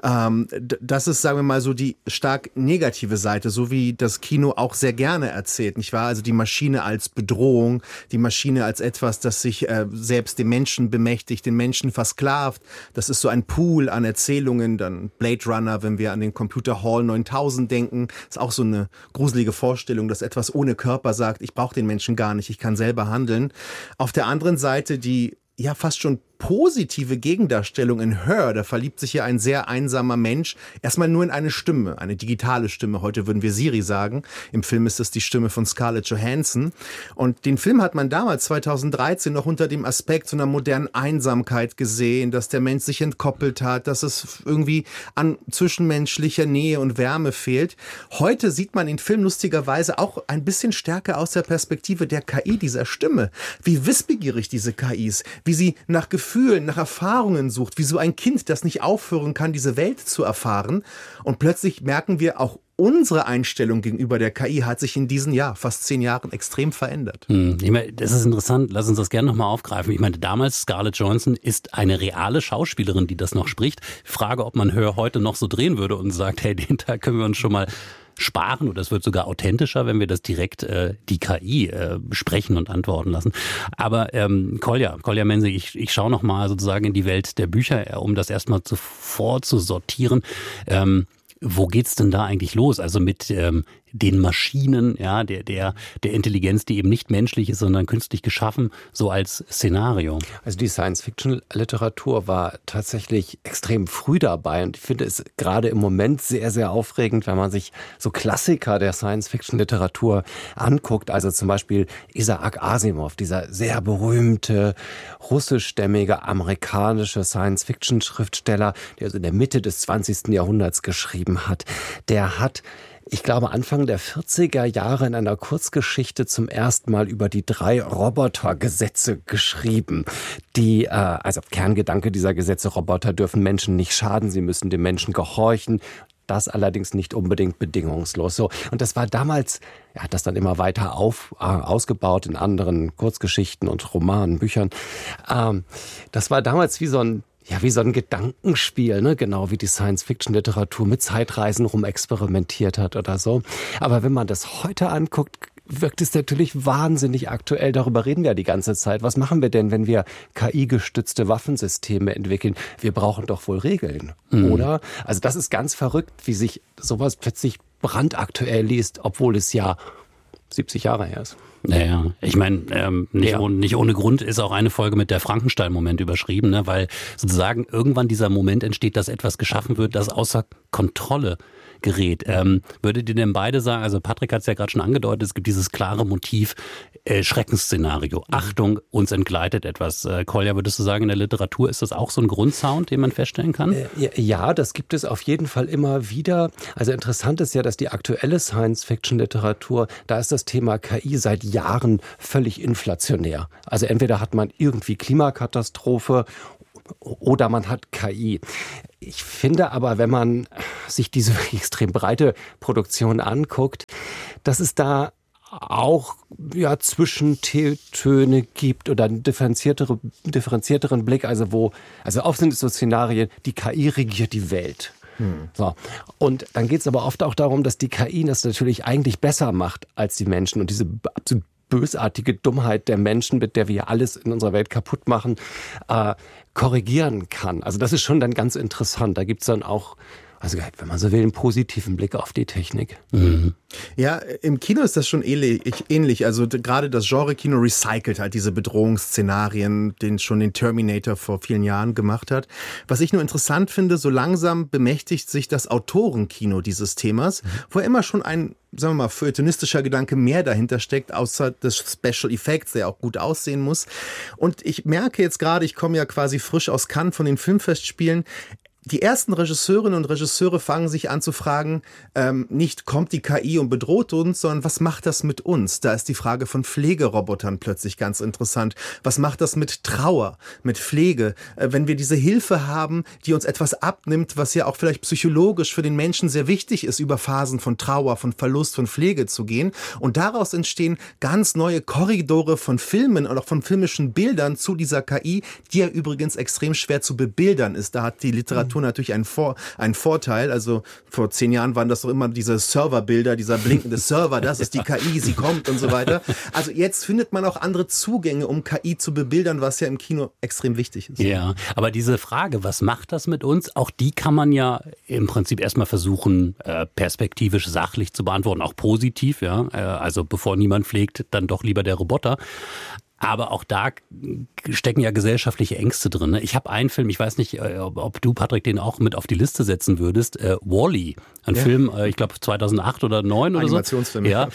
Speaker 14: Das ist, sagen wir mal, so die stark negative Seite, so wie das Kino auch sehr gerne erzählt, nicht wahr? Also die Maschine als Bedrohung, die Maschine als etwas, das sich selbst den Menschen bemächtigt, den Menschen versklavt. Das ist so ein Pool an Erzählungen. Dann Blade Runner, wenn wir an den Computer Hall 9000 denken, ist auch so eine gruselige Vorstellung, dass etwas ohne Körper sagt, ich brauche den Menschen gar nicht, ich kann selber handeln. Auf der anderen Seite die fast schon positive Gegendarstellung in Her. Da verliebt sich ja ein sehr einsamer Mensch erstmal nur in eine Stimme, eine digitale Stimme. Heute würden wir Siri sagen. Im Film ist es die Stimme von Scarlett Johansson. Und den Film hat man damals, 2013, noch unter dem Aspekt so einer modernen Einsamkeit gesehen, dass der Mensch sich entkoppelt hat, dass es irgendwie an zwischenmenschlicher Nähe und Wärme fehlt. Heute sieht man den Film lustigerweise auch ein bisschen stärker aus der Perspektive der KI, dieser Stimme. Wie wissbegierig diese KI ist, wie sie nach Gefühlen, nach Erfahrungen sucht, wie so ein Kind, das nicht aufhören kann, diese Welt zu erfahren. Und plötzlich merken wir, auch unsere Einstellung gegenüber der KI hat sich in diesen fast 10 Jahren extrem verändert.
Speaker 12: Ich meine, das ist interessant. Lass uns das gerne nochmal aufgreifen. Ich meine, damals Scarlett Johansson ist eine reale Schauspielerin, die das noch spricht. Frage, ob man Her heute noch so drehen würde und sagt, hey, den Teil können wir uns schon mal sparen, oder es wird sogar authentischer, wenn wir das direkt die KI besprechen und antworten lassen. Aber Kolja Mensing, ich schaue noch mal sozusagen in die Welt der Bücher, um das erstmal vorzusortieren. Wo geht's denn da eigentlich los? Also mit den Maschinen, der Intelligenz, die eben nicht menschlich ist, sondern künstlich geschaffen, so als Szenario.
Speaker 15: Also die Science-Fiction-Literatur war tatsächlich extrem früh dabei und ich finde es gerade im Moment sehr, sehr aufregend, wenn man sich so Klassiker der Science-Fiction-Literatur anguckt. Also zum Beispiel Isaac Asimov, dieser sehr berühmte russischstämmige amerikanische Science-Fiction-Schriftsteller, der also in der Mitte des 20. Jahrhunderts geschrieben hat. Der hat, ich glaube, Anfang der 40er Jahre in einer Kurzgeschichte zum ersten Mal über die 3 Robotergesetze geschrieben. Also Kerngedanke dieser Gesetze: Roboter dürfen Menschen nicht schaden, sie müssen dem Menschen gehorchen. Das allerdings nicht unbedingt bedingungslos. So. Und das war damals, er hat das dann immer weiter ausgebaut in anderen Kurzgeschichten und Romanen, Büchern. Das war damals wie so ein Gedankenspiel, ne? Genau wie die Science-Fiction-Literatur mit Zeitreisen rumexperimentiert hat oder so. Aber wenn man das heute anguckt, wirkt es natürlich wahnsinnig aktuell. Darüber reden wir ja die ganze Zeit. Was machen wir denn, wenn wir KI-gestützte Waffensysteme entwickeln? Wir brauchen doch wohl Regeln, oder? Also das ist ganz verrückt, wie sich sowas plötzlich brandaktuell liest, obwohl es ja 70 Jahre her ist.
Speaker 12: Naja, ich meine, nicht ohne Grund ist auch eine Folge mit der Frankenstein-Moment überschrieben, ne? Weil sozusagen irgendwann dieser Moment entsteht, dass etwas geschaffen wird, das außer Kontrolle gerät. Würdet ihr denn beide sagen, also Patrick hat es ja gerade schon angedeutet, es gibt dieses klare Motiv, Schreckensszenario. Achtung, uns entgleitet etwas. Kolja, würdest du sagen, in der Literatur ist das auch so ein Grundsound, den man feststellen kann?
Speaker 15: Ja, das gibt es auf jeden Fall immer wieder. Also interessant ist ja, dass die aktuelle Science-Fiction-Literatur, da ist das Thema KI seit Jahren völlig inflationär. Also entweder hat man irgendwie Klimakatastrophe oder man hat KI. Ich finde aber, wenn man sich diese extrem breite Produktion anguckt, dass es da auch Zwischentöne gibt oder einen differenzierteren Blick, also oft sind es so Szenarien, die KI regiert die Welt. So. Und dann geht es aber oft auch darum, dass die KI das natürlich eigentlich besser macht als die Menschen und diese absolut bösartige Dummheit der Menschen, mit der wir alles in unserer Welt kaputt machen, korrigieren kann. Also das ist schon dann ganz interessant. Da gibt es dann auch, also wenn man so will, einen positiven Blick auf die Technik.
Speaker 14: Mhm. Ja, im Kino ist das schon ähnlich. Also gerade das Genre-Kino recycelt halt diese Bedrohungsszenarien, den schon den Terminator vor vielen Jahren gemacht hat. Was ich nur interessant finde, so langsam bemächtigt sich das Autorenkino dieses Themas, wo immer schon ein, sagen wir mal, feuilletonistischer Gedanke mehr dahinter steckt, außer des Special Effects, der auch gut aussehen muss. Und ich merke jetzt gerade, ich komme ja quasi frisch aus Cannes von den Filmfestspielen, die ersten Regisseurinnen und Regisseure fangen sich an zu fragen, nicht kommt die KI und bedroht uns, sondern was macht das mit uns? Da ist die Frage von Pflegerobotern plötzlich ganz interessant. Was macht das mit Trauer, mit Pflege? Wenn wir diese Hilfe haben, die uns etwas abnimmt, was ja auch vielleicht psychologisch für den Menschen sehr wichtig ist, über Phasen von Trauer, von Verlust, von Pflege zu gehen. Und daraus entstehen ganz neue Korridore von Filmen und auch von filmischen Bildern zu dieser KI, die ja übrigens extrem schwer zu bebildern ist. Da hat die Literatur natürlich einen Vorteil. Also vor 10 Jahren waren das doch immer diese Serverbilder, dieser blinkende Server, das ist die KI, sie kommt und so weiter. Also jetzt findet man auch andere Zugänge, um KI zu bebildern, was ja im Kino extrem wichtig ist.
Speaker 12: Ja, aber diese Frage, was macht das mit uns, auch die kann man ja im Prinzip erstmal versuchen, perspektivisch sachlich zu beantworten, auch positiv, ja. Also bevor niemand pflegt, dann doch lieber der Roboter. Aber auch da stecken ja gesellschaftliche Ängste drin. Ne? Ich habe einen Film, ich weiß nicht, ob du, Patrick, den auch mit auf die Liste setzen würdest. Wall-E, ein Film, ich glaube 2008 oder 2009 oder so.
Speaker 14: Animationsfilm,
Speaker 12: ja,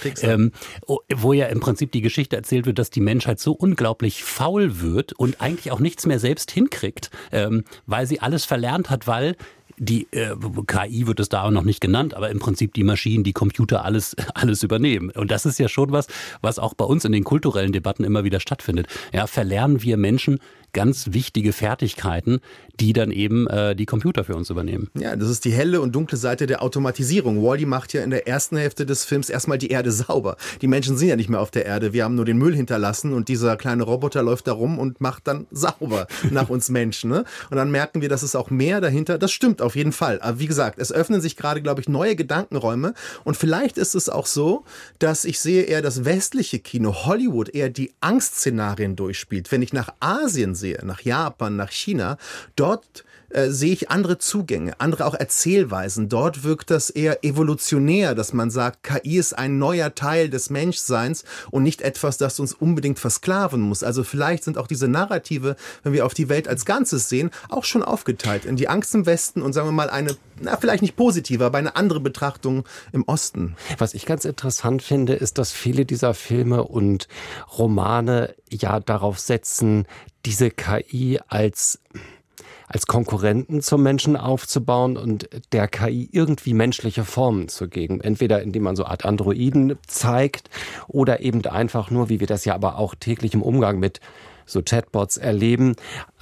Speaker 12: wo ja im Prinzip die Geschichte erzählt wird, dass die Menschheit so unglaublich faul wird und eigentlich auch nichts mehr selbst hinkriegt, weil sie alles verlernt hat, weil die KI wird es da auch noch nicht genannt, aber im Prinzip die Maschinen, die Computer alles übernehmen. Und das ist ja schon was auch bei uns in den kulturellen Debatten immer wieder stattfindet. Ja, verlernen wir Menschen ganz wichtige Fertigkeiten, die dann eben die Computer für uns übernehmen.
Speaker 14: Ja, das ist die helle und dunkle Seite der Automatisierung. Wall-E macht ja in der ersten Hälfte des Films erstmal die Erde sauber. Die Menschen sind ja nicht mehr auf der Erde. Wir haben nur den Müll hinterlassen und dieser kleine Roboter läuft da rum und macht dann sauber nach uns Menschen. Ne? Und dann merken wir, dass es auch mehr dahinter, das stimmt auf jeden Fall. Aber wie gesagt, es öffnen sich gerade, glaube ich, neue Gedankenräume und vielleicht ist es auch so, dass ich sehe eher das westliche Kino, Hollywood, eher die Angstszenarien durchspielt. Wenn ich nach Asien sehe, nach Japan, nach China, dort sehe ich andere Zugänge, andere auch Erzählweisen. Dort wirkt das eher evolutionär, dass man sagt, KI ist ein neuer Teil des Menschseins und nicht etwas, das uns unbedingt versklaven muss. Also vielleicht sind auch diese Narrative, wenn wir auf die Welt als Ganzes sehen, auch schon aufgeteilt in die Angst im Westen und sagen wir mal eine, vielleicht nicht positive, aber eine andere Betrachtung im Osten.
Speaker 15: Was ich ganz interessant finde, ist, dass viele dieser Filme und Romane ja darauf setzen, diese KI als Konkurrenten zum Menschen aufzubauen und der KI irgendwie menschliche Formen zu geben. Entweder indem man so Art Androiden zeigt oder eben einfach nur, wie wir das ja aber auch täglich im Umgang mit so Chatbots erleben,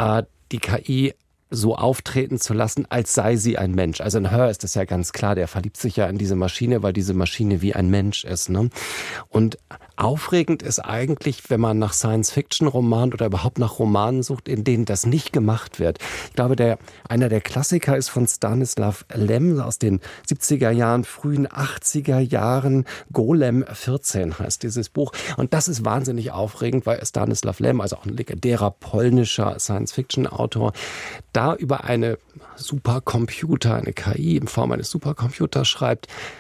Speaker 15: die KI so auftreten zu lassen, als sei sie ein Mensch. Also in Her ist das ja ganz klar, der verliebt sich ja in diese Maschine, weil diese Maschine wie ein Mensch ist. Ne? Und aufregend ist eigentlich, wenn man nach Science-Fiction-Romanen oder überhaupt nach Romanen sucht, in denen das nicht gemacht wird. Ich glaube, einer der Klassiker ist von Stanislav Lem aus den 70er Jahren, frühen 80er Jahren. Golem 14 heißt dieses Buch. Und das ist wahnsinnig aufregend, weil Stanislav Lem, also auch ein legendärer polnischer Science-Fiction-Autor, da über eine Supercomputer, eine KI in Form eines Supercomputers schreibt,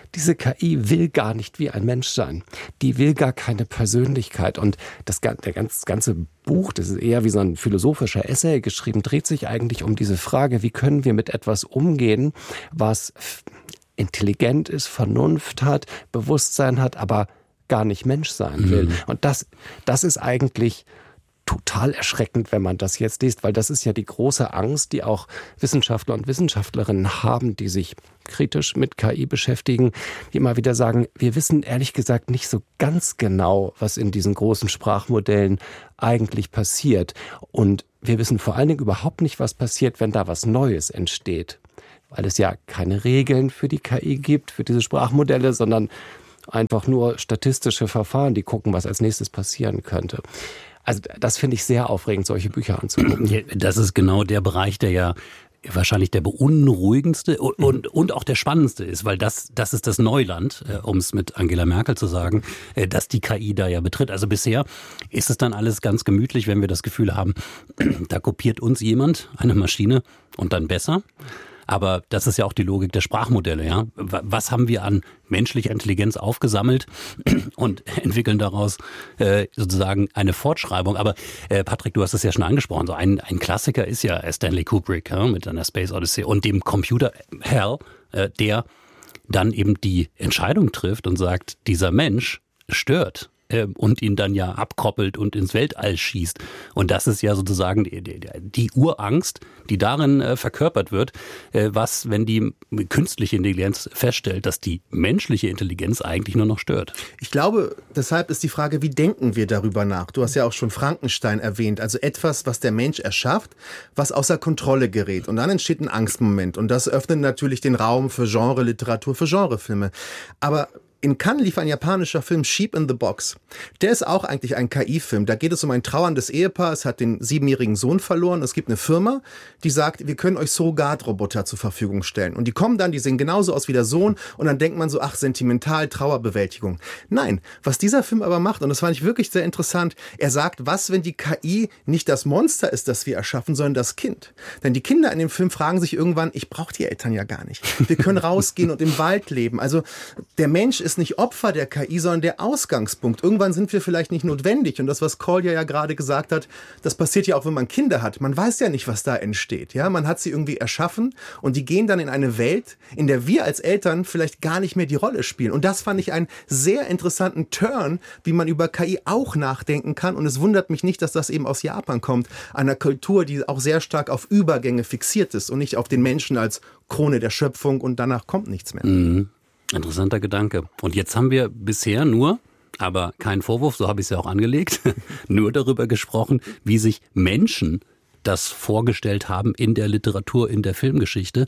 Speaker 15: diese KI will gar nicht wie ein Mensch sein. Die will gar keine Persönlichkeit. Und das ganze Buch, das ist eher wie so ein philosophischer Essay geschrieben, dreht sich eigentlich um diese Frage, wie können wir mit etwas umgehen, was intelligent ist, Vernunft hat, Bewusstsein hat, aber gar nicht Mensch sein will. Und das ist eigentlich total erschreckend, wenn man das jetzt liest, weil das ist ja die große Angst, die auch Wissenschaftler und Wissenschaftlerinnen haben, die sich kritisch mit KI beschäftigen, die immer wieder sagen, wir wissen ehrlich gesagt nicht so ganz genau, was in diesen großen Sprachmodellen eigentlich passiert. Und wir wissen vor allen Dingen überhaupt nicht, was passiert, wenn da was Neues entsteht. Weil es ja keine Regeln für die KI gibt, für diese Sprachmodelle, sondern einfach nur statistische Verfahren, die gucken, was als nächstes passieren könnte. Also das finde ich sehr aufregend, solche Bücher anzugucken.
Speaker 12: Ja, das ist genau der Bereich, der ja wahrscheinlich der beunruhigendste und auch der spannendste ist, weil das ist das Neuland, um es mit Angela Merkel zu sagen, dass die KI da ja betritt. Also bisher ist es dann alles ganz gemütlich, wenn wir das Gefühl haben, da kopiert uns jemand, eine Maschine, und dann besser. Aber das ist ja auch die Logik der Sprachmodelle, ja. Was haben wir an menschlicher Intelligenz aufgesammelt und entwickeln daraus sozusagen eine Fortschreibung. Aber Patrick, du hast es ja schon angesprochen, so ein Klassiker ist ja Stanley Kubrick, ja, mit einer Space Odyssey und dem Computer Hal, der dann eben die Entscheidung trifft und sagt, dieser Mensch stört. Und ihn dann ja abkoppelt und ins Weltall schießt. Und das ist ja sozusagen die Urangst, die darin verkörpert wird, was, wenn die künstliche Intelligenz feststellt, dass die menschliche Intelligenz eigentlich nur noch stört.
Speaker 14: Ich glaube, deshalb ist die Frage, wie denken wir darüber nach? Du hast ja auch schon Frankenstein erwähnt, also etwas, was der Mensch erschafft, was außer Kontrolle gerät. Und dann entsteht ein Angstmoment. Und das öffnet natürlich den Raum für Genre-Literatur, für Genrefilme. Aber in Cannes lief ein japanischer Film, Sheep in the Box. Der ist auch eigentlich ein KI-Film. Da geht es um ein trauerndes Ehepaar. Es hat den 7-jährigen Sohn verloren. Es gibt eine Firma, die sagt, wir können euch Surrogatroboter zur Verfügung stellen. Und die kommen dann, die sehen genauso aus wie der Sohn. Und dann denkt man so, ach, sentimental, Trauerbewältigung. Nein, was dieser Film aber macht, und das fand ich wirklich sehr interessant, er sagt, was, wenn die KI nicht das Monster ist, das wir erschaffen, sondern das Kind? Denn die Kinder in dem Film fragen sich irgendwann, ich brauche die Eltern ja gar nicht. Wir können rausgehen und im Wald leben. Also der Mensch ist nicht Opfer der KI, sondern der Ausgangspunkt. Irgendwann sind wir vielleicht nicht notwendig. Und das, was Kolja ja gerade gesagt hat, das passiert ja auch, wenn man Kinder hat. Man weiß ja nicht, was da entsteht. Ja, man hat sie irgendwie erschaffen und die gehen dann in eine Welt, in der wir als Eltern vielleicht gar nicht mehr die Rolle spielen. Und das fand ich einen sehr interessanten Turn, wie man über KI auch nachdenken kann. Und es wundert mich nicht, dass das eben aus Japan kommt. Einer Kultur, die auch sehr stark auf Übergänge fixiert ist und nicht auf den Menschen als Krone der Schöpfung und danach kommt nichts mehr.
Speaker 12: Mhm. Interessanter Gedanke. Und jetzt haben wir bisher nur, aber kein Vorwurf, so habe ich es ja auch angelegt, nur darüber gesprochen, wie sich Menschen das vorgestellt haben in der Literatur, in der Filmgeschichte.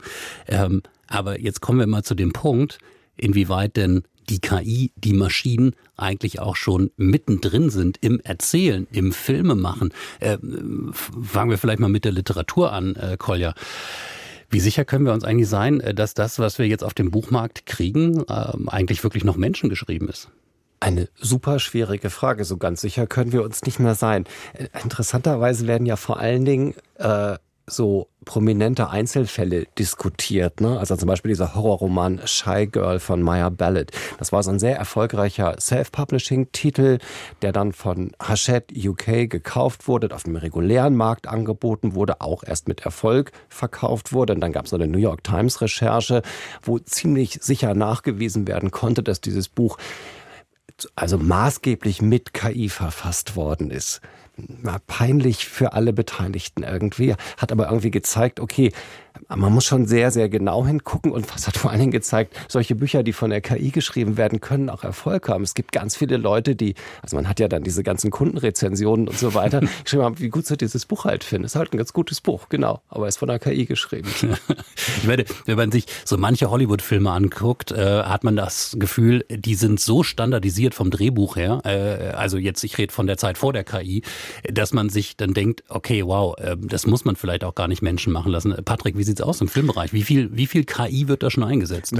Speaker 12: Aber jetzt kommen wir mal zu dem Punkt, inwieweit denn die KI, die Maschinen eigentlich auch schon mittendrin sind im Erzählen, im Filmemachen. Fangen wir vielleicht mal mit der Literatur an, Kolja. Wie sicher können wir uns eigentlich sein, dass das, was wir jetzt auf dem Buchmarkt kriegen, eigentlich wirklich noch menschengeschrieben ist?
Speaker 15: Eine super schwierige Frage. So ganz sicher können wir uns nicht mehr sein. Interessanterweise werden ja vor allen Dingen so prominente Einzelfälle diskutiert, ne? Also zum Beispiel dieser Horrorroman Shy Girl von Maya Ballard. Das war so ein sehr erfolgreicher Self-Publishing-Titel, der dann von Hachette UK gekauft wurde, auf dem regulären Markt angeboten wurde, auch erst mit Erfolg verkauft wurde. Und dann gab es so eine New York Times-Recherche, wo ziemlich sicher nachgewiesen werden konnte, dass dieses Buch also maßgeblich mit KI verfasst worden ist. Peinlich für alle Beteiligten irgendwie, hat aber irgendwie gezeigt, okay, man muss schon sehr, sehr genau hingucken und was hat vor allen Dingen gezeigt, solche Bücher, die von der KI geschrieben werden, können auch Erfolg haben. Es gibt ganz viele Leute, die, also man hat ja dann diese ganzen Kundenrezensionen und so weiter, geschrieben haben, wie gut sie dieses Buch halt finden. Es ist halt ein ganz gutes Buch, genau, aber ist von der KI geschrieben.
Speaker 12: Ich meine, wenn man sich so manche Hollywood-Filme anguckt, hat man das Gefühl, die sind so standardisiert vom Drehbuch her, also jetzt, ich rede von der Zeit vor der KI, dass man sich dann denkt, okay, wow, das muss man vielleicht auch gar nicht Menschen machen lassen. Patrick, wie sieht's aus im Filmbereich? Wie viel KI wird da schon eingesetzt?
Speaker 14: Naja,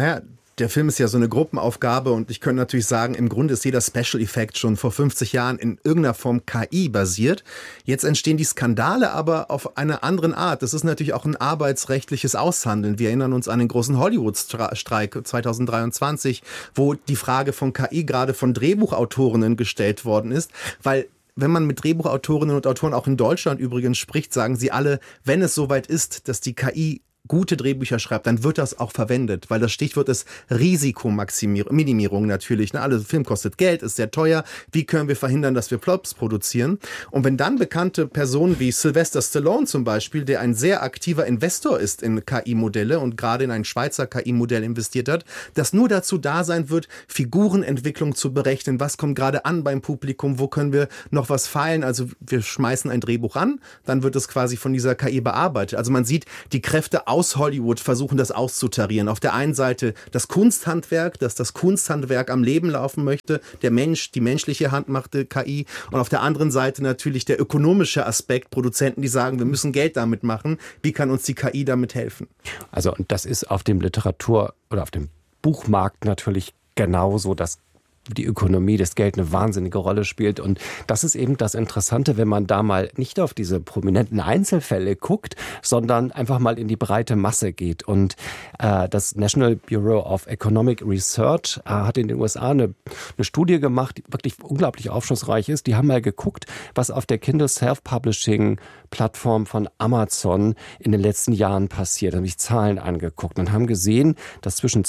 Speaker 14: Der Film ist ja so eine Gruppenaufgabe und ich könnte natürlich sagen, im Grunde ist jeder Special Effect schon vor 50 Jahren in irgendeiner Form KI basiert. Jetzt entstehen die Skandale aber auf einer anderen Art. Das ist natürlich auch ein arbeitsrechtliches Aushandeln. Wir erinnern uns an den großen Hollywood-Streik 2023, wo die Frage von KI gerade von Drehbuchautorinnen gestellt worden ist, weil wenn man mit Drehbuchautorinnen und Autoren auch in Deutschland übrigens spricht, sagen sie alle, wenn es soweit ist, dass die KI gute Drehbücher schreibt, dann wird das auch verwendet, weil das Stichwort ist Risikominimierung natürlich. Ne? Also Film kostet Geld, ist sehr teuer. Wie können wir verhindern, dass wir Flops produzieren? Und wenn dann bekannte Personen wie Sylvester Stallone zum Beispiel, der ein sehr aktiver Investor ist in KI-Modelle und gerade in ein Schweizer KI-Modell investiert hat, das nur dazu da sein wird, Figurenentwicklung zu berechnen, was kommt gerade an beim Publikum, wo können wir noch was feilen? Also wir schmeißen ein Drehbuch an, dann wird es quasi von dieser KI bearbeitet. Also man sieht, die Kräfte aus Hollywood versuchen das auszutarieren. Auf der einen Seite das Kunsthandwerk, dass das Kunsthandwerk am Leben laufen möchte, der Mensch, die menschliche Hand macht KI und auf der anderen Seite natürlich der ökonomische Aspekt, Produzenten, die sagen, wir müssen Geld damit machen, wie kann uns die KI damit helfen?
Speaker 15: Also und das ist auf dem Literatur- oder auf dem Buchmarkt natürlich genauso, dass die Ökonomie, das Geld eine wahnsinnige Rolle spielt. Und das ist eben das Interessante, wenn man da mal nicht auf diese prominenten Einzelfälle guckt, sondern einfach mal in die breite Masse geht. Und das National Bureau of Economic Research hat in den USA eine Studie gemacht, die wirklich unglaublich aufschlussreich ist. Die haben mal geguckt, was auf der Kindle Self-Publishing-Plattform von Amazon in den letzten Jahren passiert. Da haben sich Zahlen angeguckt und haben gesehen, dass zwischen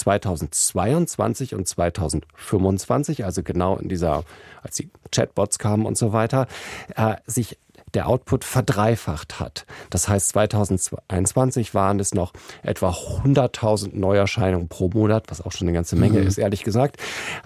Speaker 15: 2022 und 2025, also genau in dieser, als die Chatbots kamen und so weiter, sich der Output verdreifacht hat. Das heißt, 2021 waren es noch etwa 100.000 Neuerscheinungen pro Monat, was auch schon eine ganze Menge ist, ehrlich gesagt.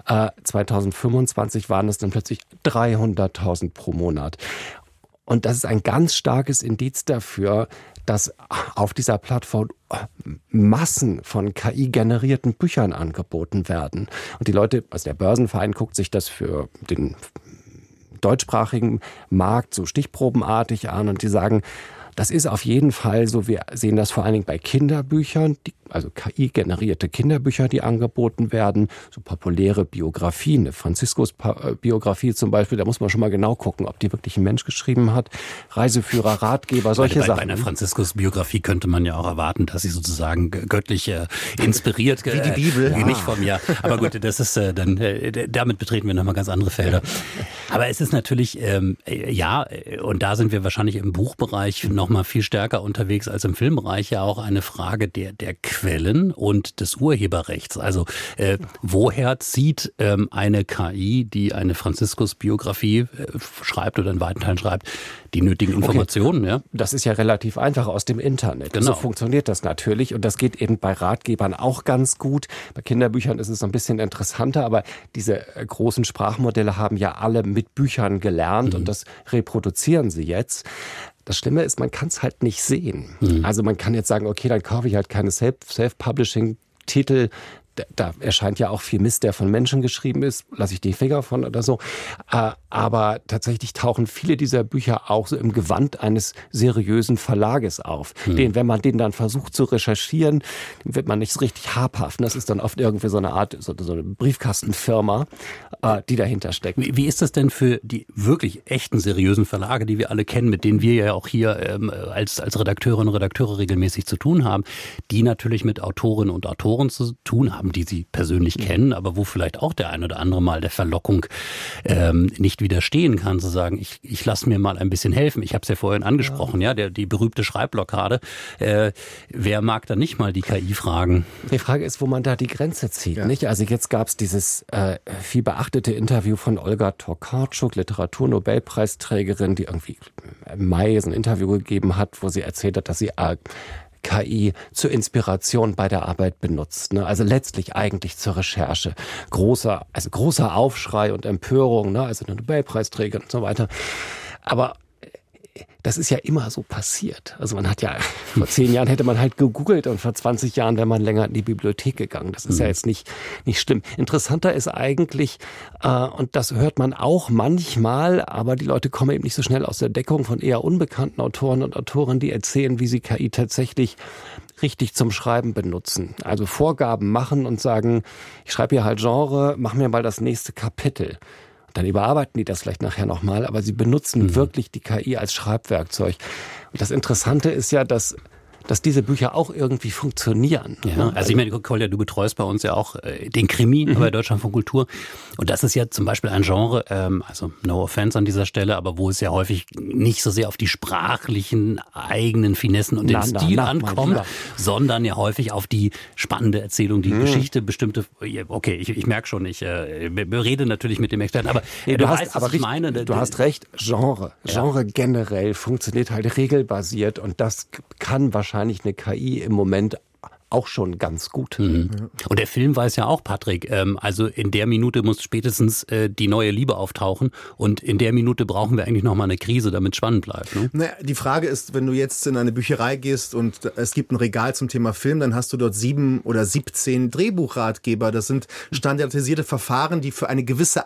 Speaker 15: 2025 waren es dann plötzlich 300.000 pro Monat. Und das ist ein ganz starkes Indiz dafür, dass auf dieser Plattform Massen von KI-generierten Büchern angeboten werden. Und die Leute, also der Börsenverein guckt sich das für den deutschsprachigen Markt so stichprobenartig an und die sagen, das ist auf jeden Fall so, wir sehen das vor allen Dingen bei Kinderbüchern, also KI-generierte Kinderbücher, die angeboten werden, so populäre Biografien, eine Franziskus-Biografie zum Beispiel, da muss man schon mal genau gucken, ob die wirklich ein Mensch geschrieben hat, Reiseführer, Ratgeber, solche Sachen.
Speaker 12: Bei einer Franziskus-Biografie könnte man ja auch erwarten, dass sie sozusagen göttlich inspiriert,
Speaker 14: wie die Bibel,
Speaker 12: nicht von mir. Aber gut, das ist dann, damit betreten wir nochmal ganz andere Felder. Aber es ist natürlich, und da sind wir wahrscheinlich im Buchbereich noch mal viel stärker unterwegs als im Filmbereich, ja auch eine Frage der Quellen und des Urheberrechts. Also woher zieht eine KI, die eine Franziskus-Biografie schreibt oder in weiten Teilen schreibt, die nötigen Informationen?
Speaker 15: Okay. Ja? Das ist ja relativ einfach aus dem Internet. Genau. So funktioniert das natürlich und das geht eben bei Ratgebern auch ganz gut. Bei Kinderbüchern ist es so ein bisschen interessanter, aber diese großen Sprachmodelle haben ja alle mit Büchern gelernt und das reproduzieren sie jetzt. Das Schlimme ist, man kann es halt nicht sehen. Also man kann jetzt sagen, okay, dann kaufe ich halt keine Self-Publishing-Titel. Da erscheint ja auch viel Mist, der von Menschen geschrieben ist, lasse ich die Finger von oder so. Aber tatsächlich tauchen viele dieser Bücher auch so im Gewand eines seriösen Verlages auf. Wenn man den dann versucht zu recherchieren, wird man nicht so richtig habhaft. Das ist dann oft irgendwie so eine Art, so eine Briefkastenfirma, die dahinter steckt.
Speaker 12: Wie ist das denn für die wirklich echten seriösen Verlage, die wir alle kennen, mit denen wir ja auch hier als Redakteurinnen und Redakteure regelmäßig zu tun haben, die natürlich mit Autorinnen und Autoren zu tun haben, die sie persönlich kennen, aber wo vielleicht auch der ein oder andere mal der Verlockung nicht widerstehen kann, zu sagen, ich lasse mir mal ein bisschen helfen. Ich habe es ja vorhin angesprochen, die berühmte Schreibblockade. Wer mag da nicht mal die KI fragen?
Speaker 15: Die Frage ist, wo man da die Grenze zieht. Nicht? Also jetzt gab es dieses viel beachtete Interview von Olga Tokarczuk, Literaturnobelpreisträgerin, die irgendwie im Mai so ein Interview gegeben hat, wo sie erzählt hat, dass sie KI zur Inspiration bei der Arbeit benutzt. Ne? Also letztlich eigentlich zur Recherche. Großer Aufschrei und Empörung, ne? Also eine Nobelpreisträgerin und so weiter. Aber das ist ja immer so passiert. Also man hat ja, vor 10 Jahren hätte man halt gegoogelt und vor 20 Jahren wäre man länger in die Bibliothek gegangen. Das ist ja jetzt nicht schlimm. Interessanter ist eigentlich, und das hört man auch manchmal, aber die Leute kommen eben nicht so schnell aus der Deckung von eher unbekannten Autoren und Autorinnen, die erzählen, wie sie KI tatsächlich richtig zum Schreiben benutzen. Also Vorgaben machen und sagen, ich schreibe hier halt Genre, mach mir mal das nächste Kapitel. Dann überarbeiten die das vielleicht nachher nochmal, aber sie benutzen wirklich die KI als Schreibwerkzeug. Und das Interessante ist ja, dass diese Bücher auch irgendwie funktionieren.
Speaker 12: Ja, also ich meine, Kolja, du betreust bei uns ja auch den Krimi bei Deutschlandfunk Kultur. Und das ist ja zum Beispiel ein Genre, also no offense an dieser Stelle, aber wo es ja häufig nicht so sehr auf die sprachlichen eigenen Finessen und den Stil ankommt, sondern ja häufig auf die spannende Erzählung, die Geschichte, bestimmte, okay, ich merke schon, ich rede natürlich mit dem Experten, aber du weißt, was ich meine.
Speaker 15: Du hast recht, Genre generell funktioniert halt regelbasiert und das kann wahrscheinlich eine KI im Moment auch schon ganz gut.
Speaker 12: Und der Film weiß ja auch, Patrick, also in der Minute muss spätestens die neue Liebe auftauchen und in der Minute brauchen wir eigentlich nochmal eine Krise, damit es spannend bleibt. Ne?
Speaker 14: Naja, die Frage ist, wenn du jetzt in eine Bücherei gehst und es gibt ein Regal zum Thema Film, dann hast du dort 7 oder 17 Drehbuchratgeber. Das sind standardisierte Verfahren, die für eine gewisse